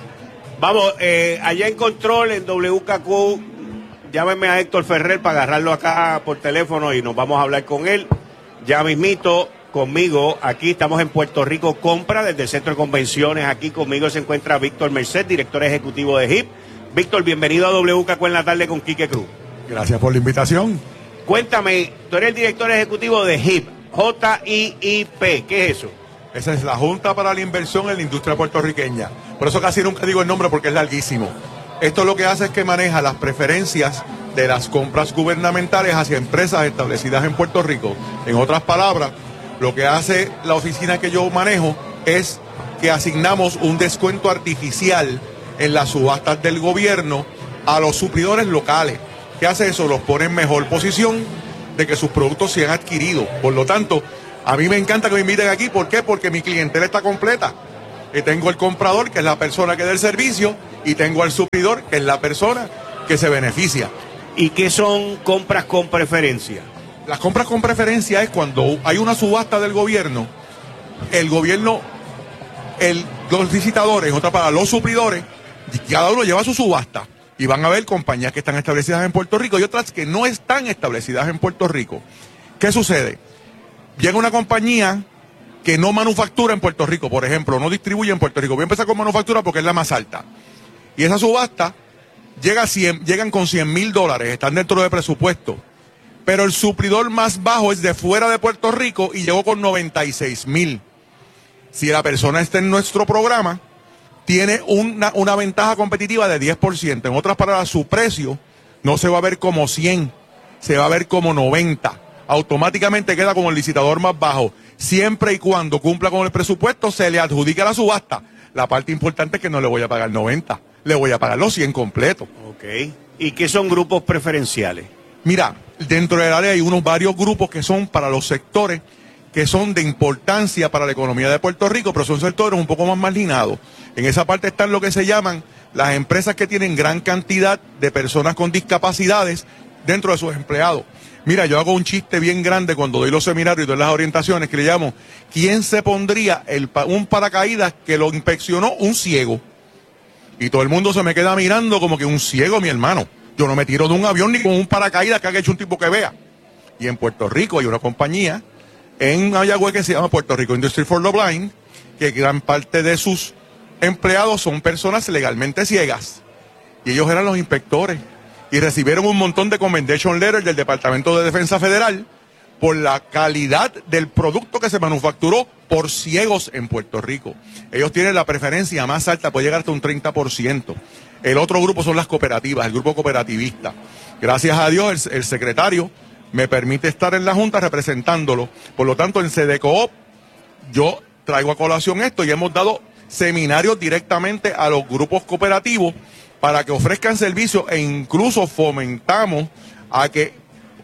Vamos, eh, allá en control, en W K Q, llámenme a Héctor Ferrer para agarrarlo acá por teléfono y nos vamos a hablar con él. Ya mismito, conmigo, aquí estamos en Puerto Rico Compra, desde el Centro de Convenciones. Aquí conmigo se encuentra Víctor Merced, director ejecutivo de H I P. Víctor, bienvenido a W K Q en la tarde con Quique Cruz. Gracias por la invitación. Cuéntame, tú eres el director ejecutivo de H I P, J I I P, ¿qué es eso? Esa es la Junta para la Inversión en la Industria Puertorriqueña. Por eso casi nunca digo el nombre porque es larguísimo. Esto lo que hace es que maneja las preferencias de las compras gubernamentales hacia empresas establecidas en Puerto Rico. En otras palabras, lo que hace la oficina que yo manejo es que asignamos un descuento artificial en las subastas del gobierno a los suplidores locales. ¿Qué hace eso? Los pone en mejor posición de que sus productos sean adquiridos. Por lo tanto, a mí me encanta que me inviten aquí. ¿Por qué? Porque mi clientela está completa. Y tengo el comprador, que es la persona que da el servicio, y tengo al suplidor, que es la persona que se beneficia. ¿Y qué son compras con preferencia? Las compras con preferencia es cuando hay una subasta del gobierno, el gobierno, el, los licitadores, en otra palabra, los suplidores, cada uno lleva su subasta. Y van a haber compañías que están establecidas en Puerto Rico y otras que no están establecidas en Puerto Rico. ¿Qué sucede? Llega una compañía que no manufactura en Puerto Rico, por ejemplo, no distribuye en Puerto Rico. Voy a empezar con manufactura porque es la más alta. Y esa subasta llega a cien, llegan con cien mil dólares, están dentro de presupuesto. Pero el suplidor más bajo es de fuera de Puerto Rico y llegó con noventa y seis mil. Si la persona está en nuestro programa, tiene una, una ventaja competitiva de diez por ciento. En otras palabras, su precio no se va a ver como cien, se va a ver como noventa. Automáticamente queda como el licitador más bajo. Siempre y cuando cumpla con el presupuesto, se le adjudica la subasta. La parte importante es que no le voy a pagar noventa, le voy a pagar los cien completos. Ok. ¿Y qué son grupos preferenciales? Mira, dentro de la ley hay unos varios grupos que son para los sectores que son de importancia para la economía de Puerto Rico, pero son sectores un poco más marginados. En esa parte están lo que se llaman las empresas que tienen gran cantidad de personas con discapacidades dentro de sus empleados. Mira, yo hago un chiste bien grande cuando doy los seminarios y doy las orientaciones que le llamo, ¿quién se pondría el, un paracaídas que lo inspeccionó un ciego? Y todo el mundo se me queda mirando como que un ciego, mi hermano. Yo no me tiro de un avión ni con un paracaídas que haya hecho un tipo que vea. Y en Puerto Rico hay una compañía en Mayagüez que se llama Puerto Rico Industry for the Blind, que gran parte de sus empleados son personas legalmente ciegas. Y ellos eran los inspectores. Y recibieron un montón de commendation letters del Departamento de Defensa Federal por la calidad del producto que se manufacturó por ciegos en Puerto Rico. Ellos tienen la preferencia más alta, puede llegar hasta un treinta por ciento. El otro grupo son las cooperativas, el grupo cooperativista. Gracias a Dios, el, el secretario me permite estar en la Junta representándolo. Por lo tanto, en SEDECOOP, yo traigo a colación esto y hemos dado seminarios directamente a los grupos cooperativos para que ofrezcan servicios e incluso fomentamos a que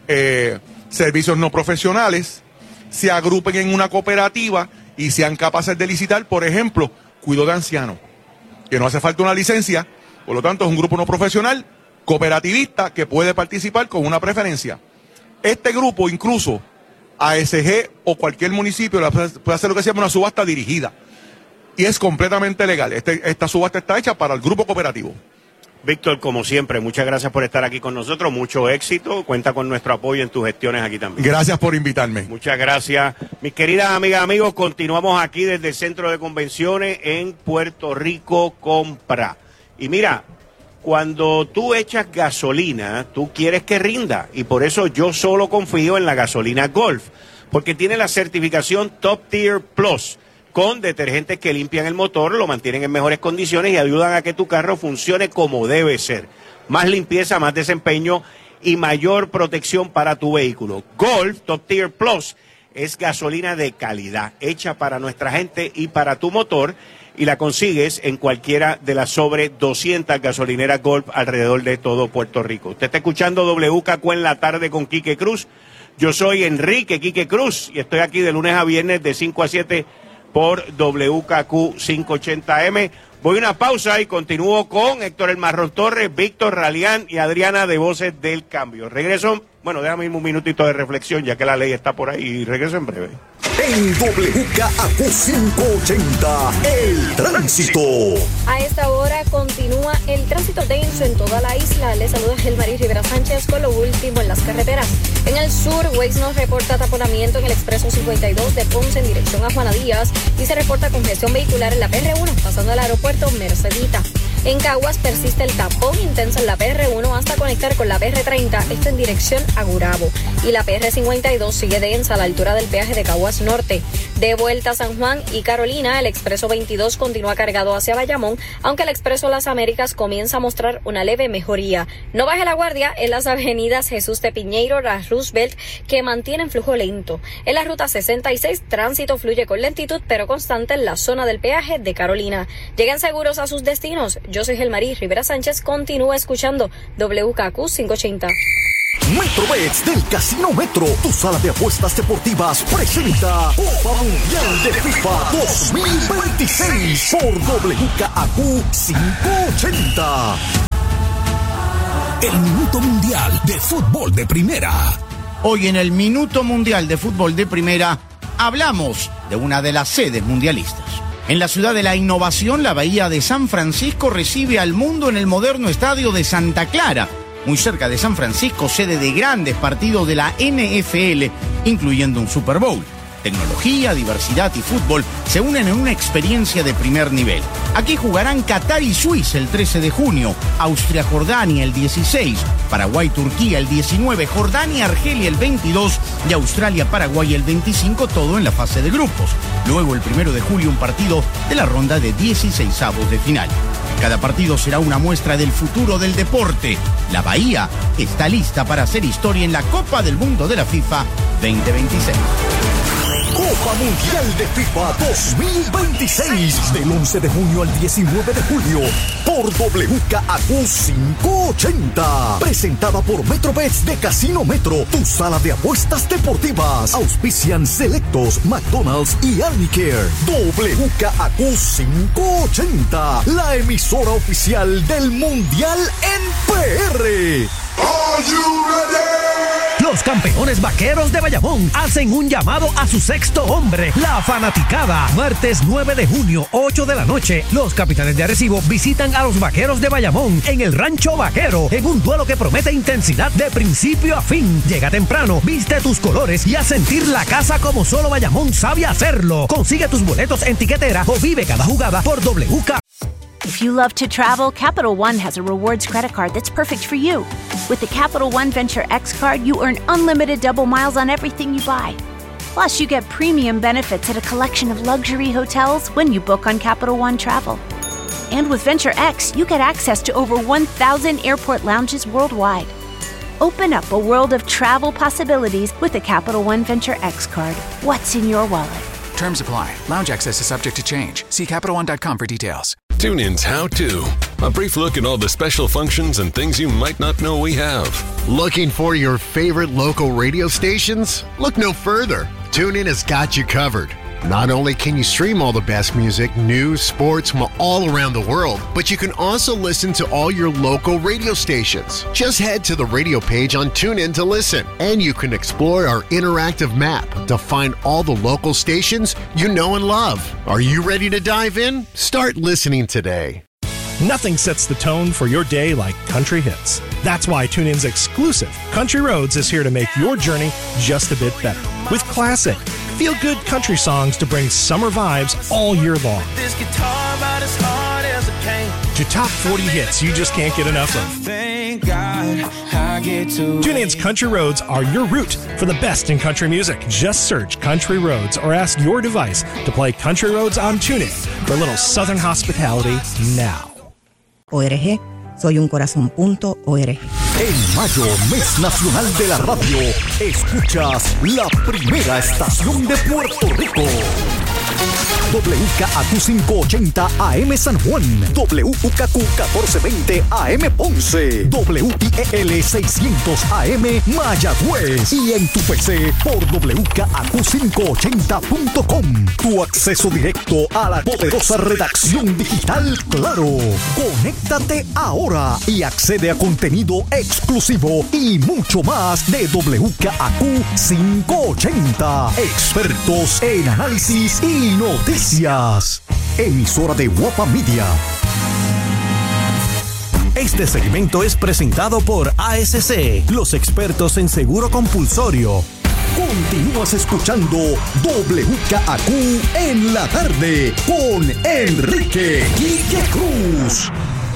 eh, servicios no profesionales se agrupen en una cooperativa y sean capaces de licitar, por ejemplo, cuidado de ancianos, que no hace falta una licencia, por lo tanto es un grupo no profesional, cooperativista, que puede participar con una preferencia. Este grupo, incluso, A S G o cualquier municipio puede hacer lo que se llama una subasta dirigida. Y es completamente legal. Este, esta subasta está hecha para el grupo cooperativo. Víctor, como siempre, muchas gracias por estar aquí con nosotros. Mucho éxito. Cuenta con nuestro apoyo en tus gestiones aquí también. Gracias por invitarme. Muchas gracias. Mis queridas amigas, amigos, continuamos aquí desde el Centro de Convenciones en Puerto Rico Compra. Y mira, cuando tú echas gasolina, tú quieres que rinda. Y por eso yo solo confío en la gasolina Golf. Porque tiene la certificación Top Tier Plus, con detergentes que limpian el motor, lo mantienen en mejores condiciones y ayudan a que tu carro funcione como debe ser. Más limpieza, más desempeño y mayor protección para tu vehículo. Golf Top Tier Plus es gasolina de calidad, hecha para nuestra gente y para tu motor, y la consigues en cualquiera de las sobre doscientas gasolineras Golf alrededor de todo Puerto Rico. Usted está escuchando W K Q en la tarde con Quique Cruz. Yo soy Enrique Quique Cruz y estoy aquí de lunes a viernes de cinco a siete por W K Q quinientos ochenta M. Voy a una pausa y continúo con Héctor El Marrón Torres, Víctor Ralián y Adriana de Voces del Cambio. Regreso, bueno, déjame un minutito de reflexión ya que la ley está por ahí y regreso en breve. En W K Q quinientos ochenta, el tránsito. A esta hora continúa el tránsito denso en toda la isla. Les saluda Gelmaris Rivera Sánchez con lo último en las carreteras. En el sur, Waze nos reporta taponamiento en el expreso cincuenta y dos de Ponce en dirección a Juana Díaz y se reporta congestión vehicular en la P R uno pasando al aeropuerto Mercedita. En Caguas persiste el tapón intenso en la P R uno hasta conectar con la P R treinta, esto en dirección a Gurabo. Y la P R cincuenta y dos sigue densa a la altura del peaje de Caguas Norte. De vuelta a San Juan y Carolina, el expreso veintidós continúa cargado hacia Bayamón, aunque el expreso Las Américas comienza a mostrar una leve mejoría. No baje la guardia en las avenidas Jesús de Piñeiro, la Roosevelt, que mantienen flujo lento. En la ruta sesenta y seis, tránsito fluye con lentitud pero constante en la zona del peaje de Carolina. Lleguen seguros a sus destinos. Yo soy Gelmarí Rivera Sánchez, continúa escuchando W K Q quinientos ochenta. Metrobets del Casino Metro, tu sala de apuestas deportivas, presenta Copa Mundial de FIFA dos mil veintiséis por W K Q quinientos ochenta. El Minuto Mundial de Fútbol de Primera. Hoy en el Minuto Mundial de Fútbol de Primera hablamos de una de las sedes mundialistas. En la ciudad de la innovación, la Bahía de San Francisco recibe al mundo en el moderno estadio de Santa Clara, muy cerca de San Francisco, sede de grandes partidos de la N F L, incluyendo un Super Bowl. Tecnología, diversidad y fútbol se unen en una experiencia de primer nivel. Aquí jugarán Qatar y Suiza el trece de junio, Austria-Jordania el dieciséis, Paraguay-Turquía el diecinueve, Jordania-Argelia el veintidós y Australia-Paraguay el veinticinco, todo en la fase de grupos. Luego el primero de julio un partido de la ronda de dieciseisavos de final. Cada partido será una muestra del futuro del deporte. La Bahía está lista para hacer historia en la Copa del Mundo de la FIFA veinte veintiséis. Copa Mundial de FIFA dos mil veintiséis, del once de junio al diecinueve de julio, por W K Q quinientos ochenta. Presentada por Metrobets de Casino Metro, tu sala de apuestas deportivas. Auspician Selectos, McDonald's y Arnicare. W K Q quinientos ochenta, la emisora oficial del Mundial en P R. Are you ready? Los campeones vaqueros de Bayamón hacen un llamado a su sexto hombre, la fanaticada. Martes nueve de junio, ocho de la noche, los capitanes de Arecibo visitan a los vaqueros de Bayamón en el Rancho Vaquero, en un duelo que promete intensidad de principio a fin. Llega temprano, viste tus colores y a sentir la casa como solo Bayamón sabe hacerlo. Consigue tus boletos en tiquetera o vive cada jugada por W K. If you love to travel, Capital One has a rewards credit card that's perfect for you. With the Capital One Venture X card, you earn unlimited double miles on everything you buy. Plus, you get premium benefits at a collection of luxury hotels when you book on Capital One Travel. And with Venture X, you get access to over one thousand airport lounges worldwide. Open up a world of travel possibilities with the Capital One Venture X card. What's in your wallet? Terms apply. Lounge access is subject to change. See Capital One dot com for details. TuneIn's How To. A brief look at all the special functions and things you might not know we have. Looking for your favorite local radio stations? Look no further. TuneIn has got you covered. Not only can you stream all the best music, news, sports from all around the world, but you can also listen to all your local radio stations. Just head to the radio page on TuneIn to listen, and you can explore our interactive map to find all the local stations you know and love. Are you ready to dive in? Start listening today. Nothing sets the tone for your day like country hits. That's why TuneIn's exclusive Country Roads is here to make your journey just a bit better. With classic, feel-good country songs to bring summer vibes all year long. This guitar about as hard as a cane. To top forty hits you just can't get enough of. Thank God I get to TuneIn's Country Roads are your route for the best in country music. Just search Country Roads or ask your device to play Country Roads on TuneIn for a little Southern hospitality now. O R G, soy un corazón punto O R G. En mayo, mes nacional de la radio, escuchas la primera estación de Puerto Rico. W K Q quinientos ochenta A M San Juan, W K Q catorce veinte A M Ponce, W I E L seiscientos A M Mayagüez y en tu P C por W K Q quinientos ochenta punto com. Tu acceso directo a la poderosa redacción digital Claro. Conéctate ahora y accede a contenido exclusivo y mucho más de W K Q quinientos ochenta. Expertos en análisis y noticias. Emisora de Guapa Media. Este segmento es presentado por A S C, los expertos en seguro compulsorio. Continúas escuchando W K Q en la tarde con Enrique Quique Cruz.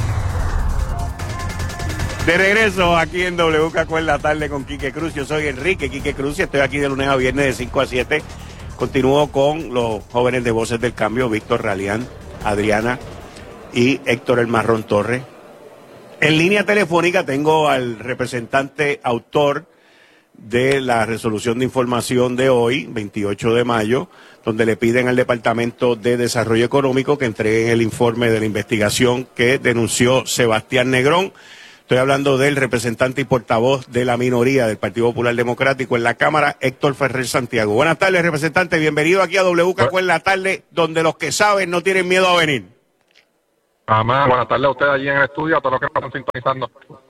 De regreso aquí en W K Q en la tarde con Quique Cruz. Yo soy Enrique Quique Cruz y estoy aquí de lunes a viernes de cinco a siete Continúo con los jóvenes de Voces del Cambio, Víctor Ralián, Adriana y Héctor El Marrón Torres. En línea telefónica tengo al representante autor de la resolución de información de hoy, veintiocho de mayo, donde le piden al Departamento de Desarrollo Económico que entreguen el informe de la investigación que denunció Sebastián Negrón. Estoy hablando del representante y portavoz de la minoría del Partido Popular Democrático en la Cámara, Héctor Ferrer Santiago. Buenas tardes, representante. Bienvenido aquí a W K Q en la tarde, donde los que saben no tienen miedo a venir. Amén. Buenas tardes a ustedes allí en el estudio, a todos los que están sintonizando.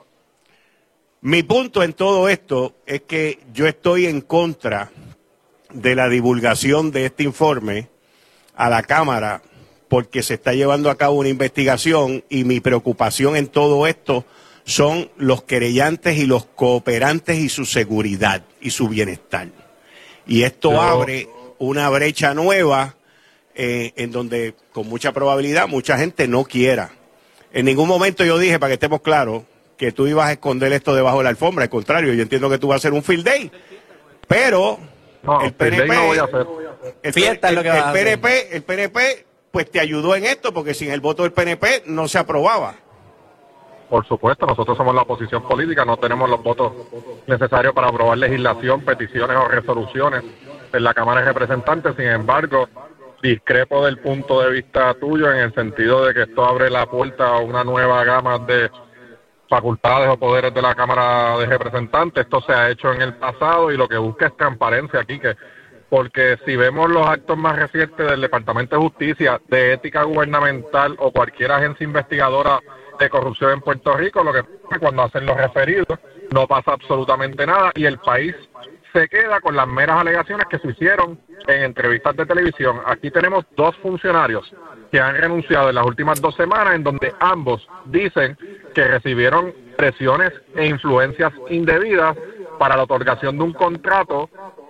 Mi punto en todo esto es que yo estoy en contra de la divulgación de este informe a la Cámara porque se está llevando a cabo una investigación y mi preocupación en todo esto son los querellantes y los cooperantes y su seguridad y su bienestar. Y esto Yo... abre una brecha nueva eh, en donde con mucha probabilidad mucha gente no quiera. En ningún momento yo dije, para que estemos claros, que tú ibas a esconder esto debajo de la alfombra. Al contrario, yo entiendo que tú vas a hacer un field day. Pero no, el P N P, no voy a hacer. El, Fiesta el, es lo que el, vas a P N P, hacer. el P N P pues te ayudó en esto porque sin el voto del P N P no se aprobaba. Por supuesto, nosotros somos la oposición política, no tenemos los votos necesarios para aprobar legislación, peticiones o resoluciones en la Cámara de Representantes. Sin embargo, discrepo del punto de vista tuyo en el sentido de que esto abre la puerta a una nueva gama de facultades o poderes de la Cámara de Representantes. Esto se ha hecho en el pasado y lo que busca es transparencia aquí, que porque si vemos los actos más recientes del Departamento de Justicia, de ética gubernamental o cualquier agencia investigadora de corrupción en Puerto Rico, lo que pasa cuando hacen los referidos no pasa absolutamente nada y el país se queda con las meras alegaciones que se hicieron en entrevistas de televisión. Aquí tenemos dos funcionarios que han renunciado en las últimas dos semanas, en donde ambos dicen que recibieron presiones e influencias indebidas para la otorgación de un contrato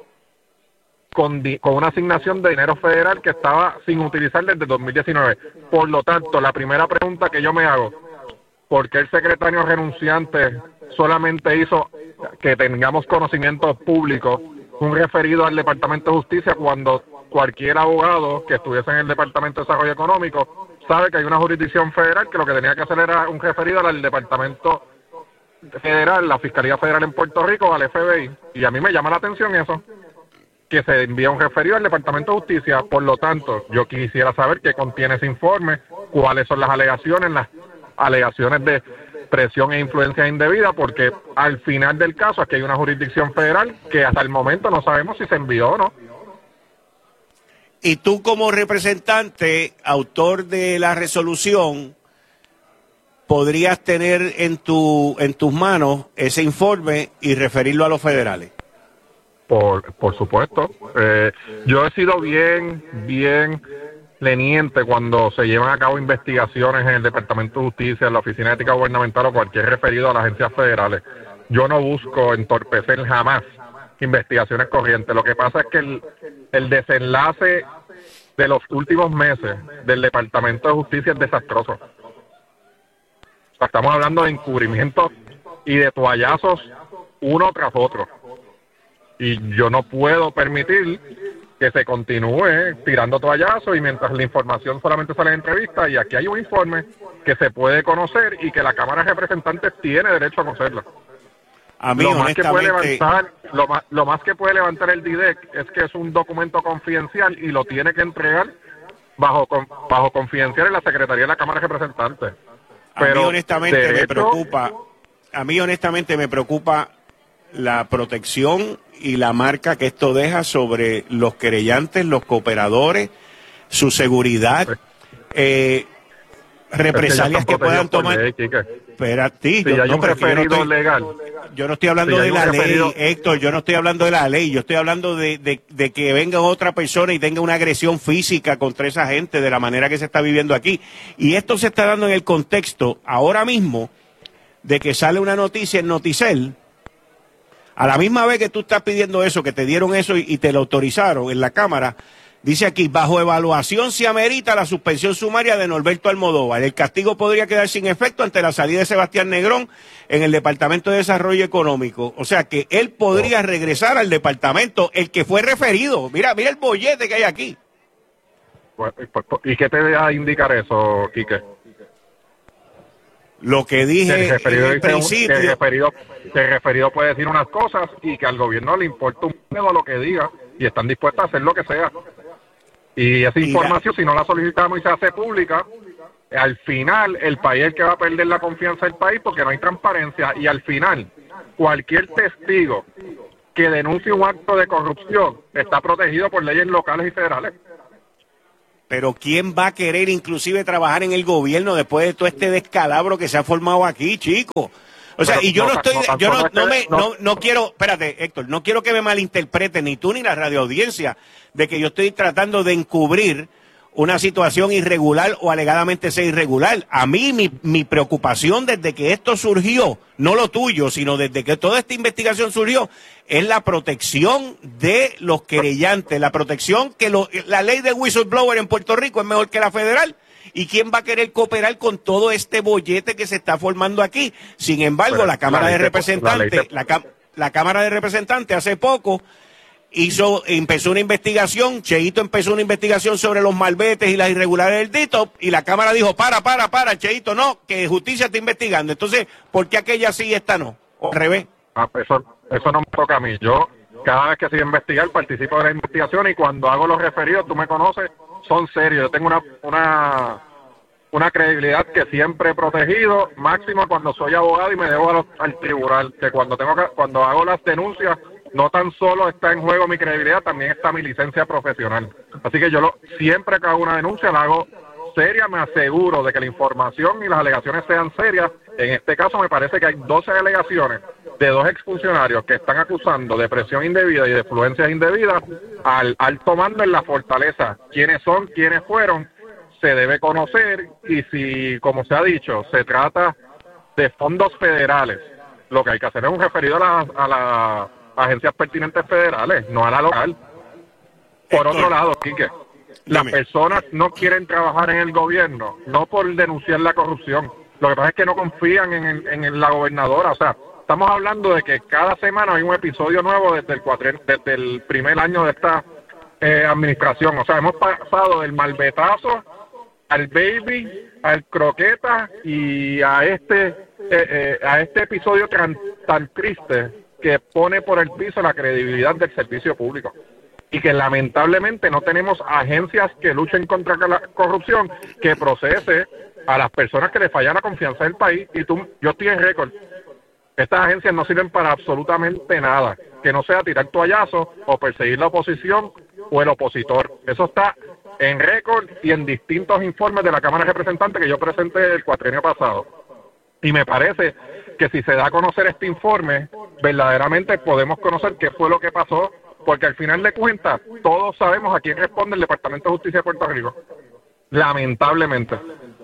con, di con una asignación de dinero federal que estaba sin utilizar desde dos mil diecinueve. Por lo tanto, la primera pregunta que yo me hago, ¿por qué el secretario renunciante solamente hizo que tengamos conocimiento público un referido al Departamento de Justicia cuando cualquier abogado que estuviese en el Departamento de Desarrollo Económico sabe que hay una jurisdicción federal que lo que tenía que hacer era un referido al Departamento Federal, la Fiscalía Federal en Puerto Rico, al F B I? Y a mí me llama la atención eso, que se envía un referido al Departamento de Justicia. Por lo tanto, yo quisiera saber qué contiene ese informe, cuáles son las alegaciones, las alegaciones de presión e influencia indebida, porque al final del caso aquí hay una jurisdicción federal que hasta el momento no sabemos si se envió o no. Y tú como representante, autor de la resolución, podrías tener en tu en tus manos ese informe y referirlo a los federales. Por, por supuesto. Eh, yo he sido bien, bien leniente cuando se llevan a cabo investigaciones en el Departamento de Justicia, en la Oficina de Ética Gubernamental o cualquier referido a las agencias federales. Yo no busco entorpecer jamás investigaciones corrientes. Lo que pasa es que el, el desenlace de los últimos meses del Departamento de Justicia es desastroso. O sea, estamos hablando de encubrimientos y de toallazos uno tras otro. Y yo no puedo permitir que se continúe tirando toallazos y mientras la información solamente sale en entrevistas, y aquí hay un informe que se puede conocer y que la Cámara de Representantes tiene derecho a conocerlo. A mí, lo más que puede honestamente... levantar, lo más, lo más que puede levantar el D I D E C es que es un documento confidencial y lo tiene que entregar bajo bajo confidencial en la Secretaría de la Cámara de Representantes. Pero a mí honestamente derecho... me preocupa, a mí honestamente me preocupa la protección y la marca que esto deja sobre los querellantes, los cooperadores, su seguridad, eh, represalias es que, que puedan tomar. Ley, pero a ti, sí, yo, hay no, un pero yo no estoy, legal. Yo no estoy hablando sí, de la ley, referido... Héctor, yo no estoy hablando de la ley, yo estoy hablando de, de, de que venga otra persona y tenga una agresión física contra esa gente de la manera que se está viviendo aquí. Y esto se está dando en el contexto ahora mismo de que sale una noticia en Noticel. A la misma vez que tú estás pidiendo eso, que te dieron eso y, y te lo autorizaron en la Cámara, Dice aquí, bajo evaluación se amerita la suspensión sumaria de Norberto Almodóvar. El castigo podría quedar sin efecto ante la salida de Sebastián Negrón en el Departamento de Desarrollo Económico. O sea que él podría oh. regresar al departamento, el que fue referido. Mira, mira el bollete que hay aquí. ¿Y qué te deja indicar eso, Quique? Lo que dije el referido en el principio. Que el referido, que el referido puede decir unas cosas y que al gobierno le importa un pedo a lo que diga y están dispuestos a hacer lo que sea. Y esa información, si no la solicitamos y se hace pública, al final el país es el que va a perder la confianza del país porque no hay transparencia. Y al final, cualquier testigo que denuncie un acto de corrupción está protegido por leyes locales y federales. Pero ¿quién va a querer inclusive trabajar en el gobierno después de todo este descalabro que se ha formado aquí, chicos? O sea, pero, y yo no, no estoy, no, yo no, no me, no, no, no quiero, espérate, Héctor, no quiero que me malinterpreten ni tú ni la radioaudiencia de que yo estoy tratando de encubrir una situación irregular o alegadamente sea irregular. A mí mi, mi preocupación desde que esto surgió, no lo tuyo, sino desde que toda esta investigación surgió, es la protección de los querellantes, la protección que lo, la ley de whistleblower en Puerto Rico es mejor que la federal. ¿Y quién va a querer cooperar con todo este bollete que se está formando aquí? Sin embargo, Pero, la Cámara la de Representantes, la, la, la Cámara de Representantes hace poco hizo, empezó una investigación, Cheito empezó una investigación sobre los malvetes y las irregularidades del D I T O P, y la Cámara dijo, para, para, para, Cheito, no, que justicia está investigando. Entonces, ¿por qué aquella sí y esta no? O al revés. Ah, eso, eso no me toca a mí. Yo, cada vez que se iba a investigar, participo de la investigación, y cuando hago los referidos, tú me conoces, son serios. Yo tengo una, una, una credibilidad que siempre he protegido, máximo cuando soy abogado y me debo a los, al tribunal, que cuando tengo que, cuando hago las denuncias, no tan solo está en juego mi credibilidad, también está mi licencia profesional. Así que yo lo, siempre que hago una denuncia la hago seria, me aseguro de que la información y las alegaciones sean serias. En este caso me parece que hay doce alegaciones de dos exfuncionarios que están acusando de presión indebida y de influencias indebidas al alto mando en la fortaleza. ¿Quiénes son? ¿Quiénes fueron? Se debe conocer, y si, como se ha dicho, se trata de fondos federales, lo que hay que hacer es un referido a la, a la agencias pertinentes federales, no a la local. Por otro lado, Quique, las personas no quieren trabajar en el gobierno, no por denunciar la corrupción. Lo que pasa es que no confían en, el, en la gobernadora. O sea, estamos hablando de que cada semana hay un episodio nuevo desde el, cuatren, desde el primer año de esta eh, administración. O sea, hemos pasado del malvetazo al baby, al croqueta y a este eh, eh, a este episodio tan, tan triste que pone por el piso la credibilidad del servicio público, y que lamentablemente no tenemos agencias que luchen contra la corrupción, que procese a las personas que le fallan la confianza del país. Y tú, yo estoy en récord, estas agencias no sirven para absolutamente nada, que no sea tirar toallazos o perseguir la oposición o el opositor. Eso está en récord y en distintos informes de la Cámara de Representantes que yo presenté el cuatrienio pasado. Y me parece que si se da a conocer este informe, verdaderamente podemos conocer qué fue lo que pasó, porque al final de cuentas todos sabemos a quién responde el Departamento de Justicia de Puerto Rico, lamentablemente,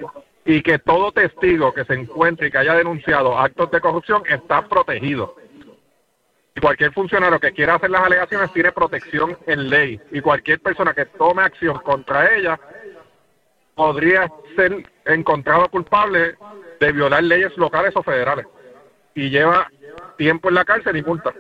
y que todo testigo que se encuentre y que haya denunciado actos de corrupción está protegido. Y cualquier funcionario que quiera hacer las alegaciones tiene protección en ley, y cualquier persona que tome acción contra ella podría ser encontrado culpable de violar leyes locales o federales, y lleva tiempo en la cárcel y multa.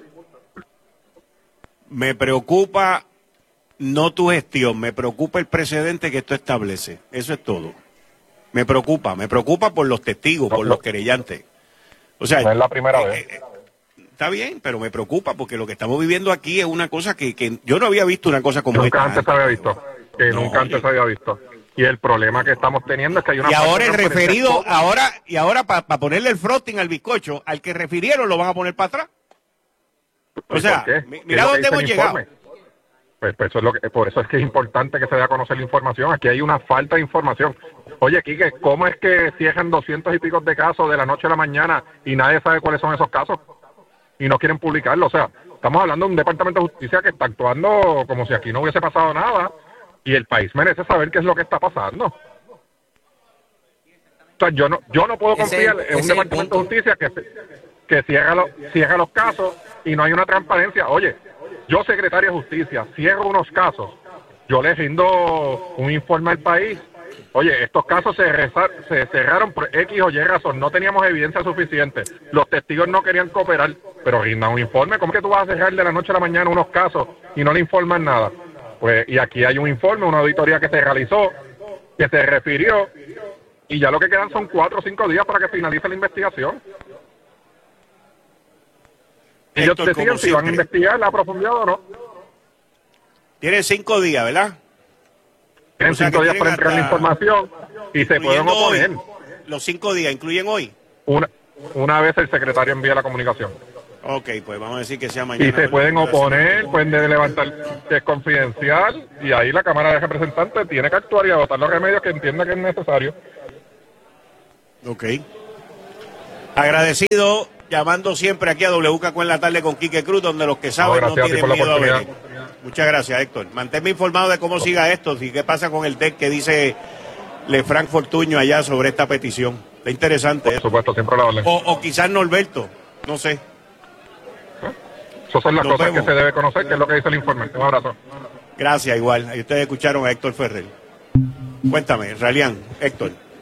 Me preocupa no tu gestión, me preocupa el precedente que esto establece. Eso es todo. Me preocupa, me preocupa por los testigos, por los querellantes. O sea, no es la primera eh, vez. Eh, está bien, pero me preocupa porque lo que estamos viviendo aquí es una cosa que, que yo no había visto una cosa como nunca esta. Antes había visto, que no, nunca antes había visto. Y el problema que estamos teniendo es que hay una... Y ahora el referido, ahora y ahora para pa ponerle el frosting al bizcocho, al que refirieron lo van a poner para atrás. O sea, mira dónde hemos llegado. Pues, pues eso es lo que, por eso es que es importante que se dé a conocer la información. Aquí hay una falta de información. Oye, Quique, ¿cómo es que cierran doscientos y pico de casos de la noche a la mañana y nadie sabe cuáles son esos casos? Y no quieren publicarlo. O sea, estamos hablando de un Departamento de Justicia que está actuando como si aquí no hubiese pasado nada, y el país merece saber qué es lo que está pasando. O sea, yo no, yo no puedo confiar ese, en un Departamento de Justicia que, que cierra, lo, cierra los casos y no hay una transparencia. Oye, yo, secretario de Justicia, cierro unos casos yo les rindo un informe al país. Oye, estos casos se, reza, se cerraron por X o Y razón, no teníamos evidencia suficiente, los testigos no querían cooperar, pero rindan un informe. ¿Cómo que tú vas a cerrar de la noche a la mañana unos casos y no le informan nada? Pues, y aquí hay un informe, una auditoría que se realizó, que se refirió, y ya lo que quedan son cuatro o cinco días para que finalice la investigación. Ellos Héctor, deciden como si van a siempre. investigar la profundidad o no. Tienen cinco días, ¿verdad? Tienen O sea, cinco que días tienen para entregar la hasta- información y se pueden incluyendo hoy. oponer. Los cinco días, ¿incluyen hoy? Una, una vez el secretario envía la comunicación. Ok, pues vamos a decir que sea mañana. Y se pueden oponer, pueden de- levantar que es confidencial, y ahí la Cámara de Representantes tiene que actuar y adoptar los remedios que entienda que es necesario. Ok. Agradecido, llamando siempre aquí a W K Q en la tarde con Quique Cruz, donde los que saben no, gracias a ti tienen por la miedo a oportunidad. venir. Muchas gracias, Héctor. Manténme informado de cómo siga esto y qué pasa con el T E C que dice Lefranc Fortuño allá sobre esta petición. Está interesante. Por supuesto, siempre la orden. O, o quizás Norberto, no sé. Esas son las Nos cosas vemos. que se debe conocer, que es lo que dice el informe. Un abrazo. Gracias, igual. Ahí ustedes escucharon a Héctor Ferrer. Cuéntame, Ralián, Héctor.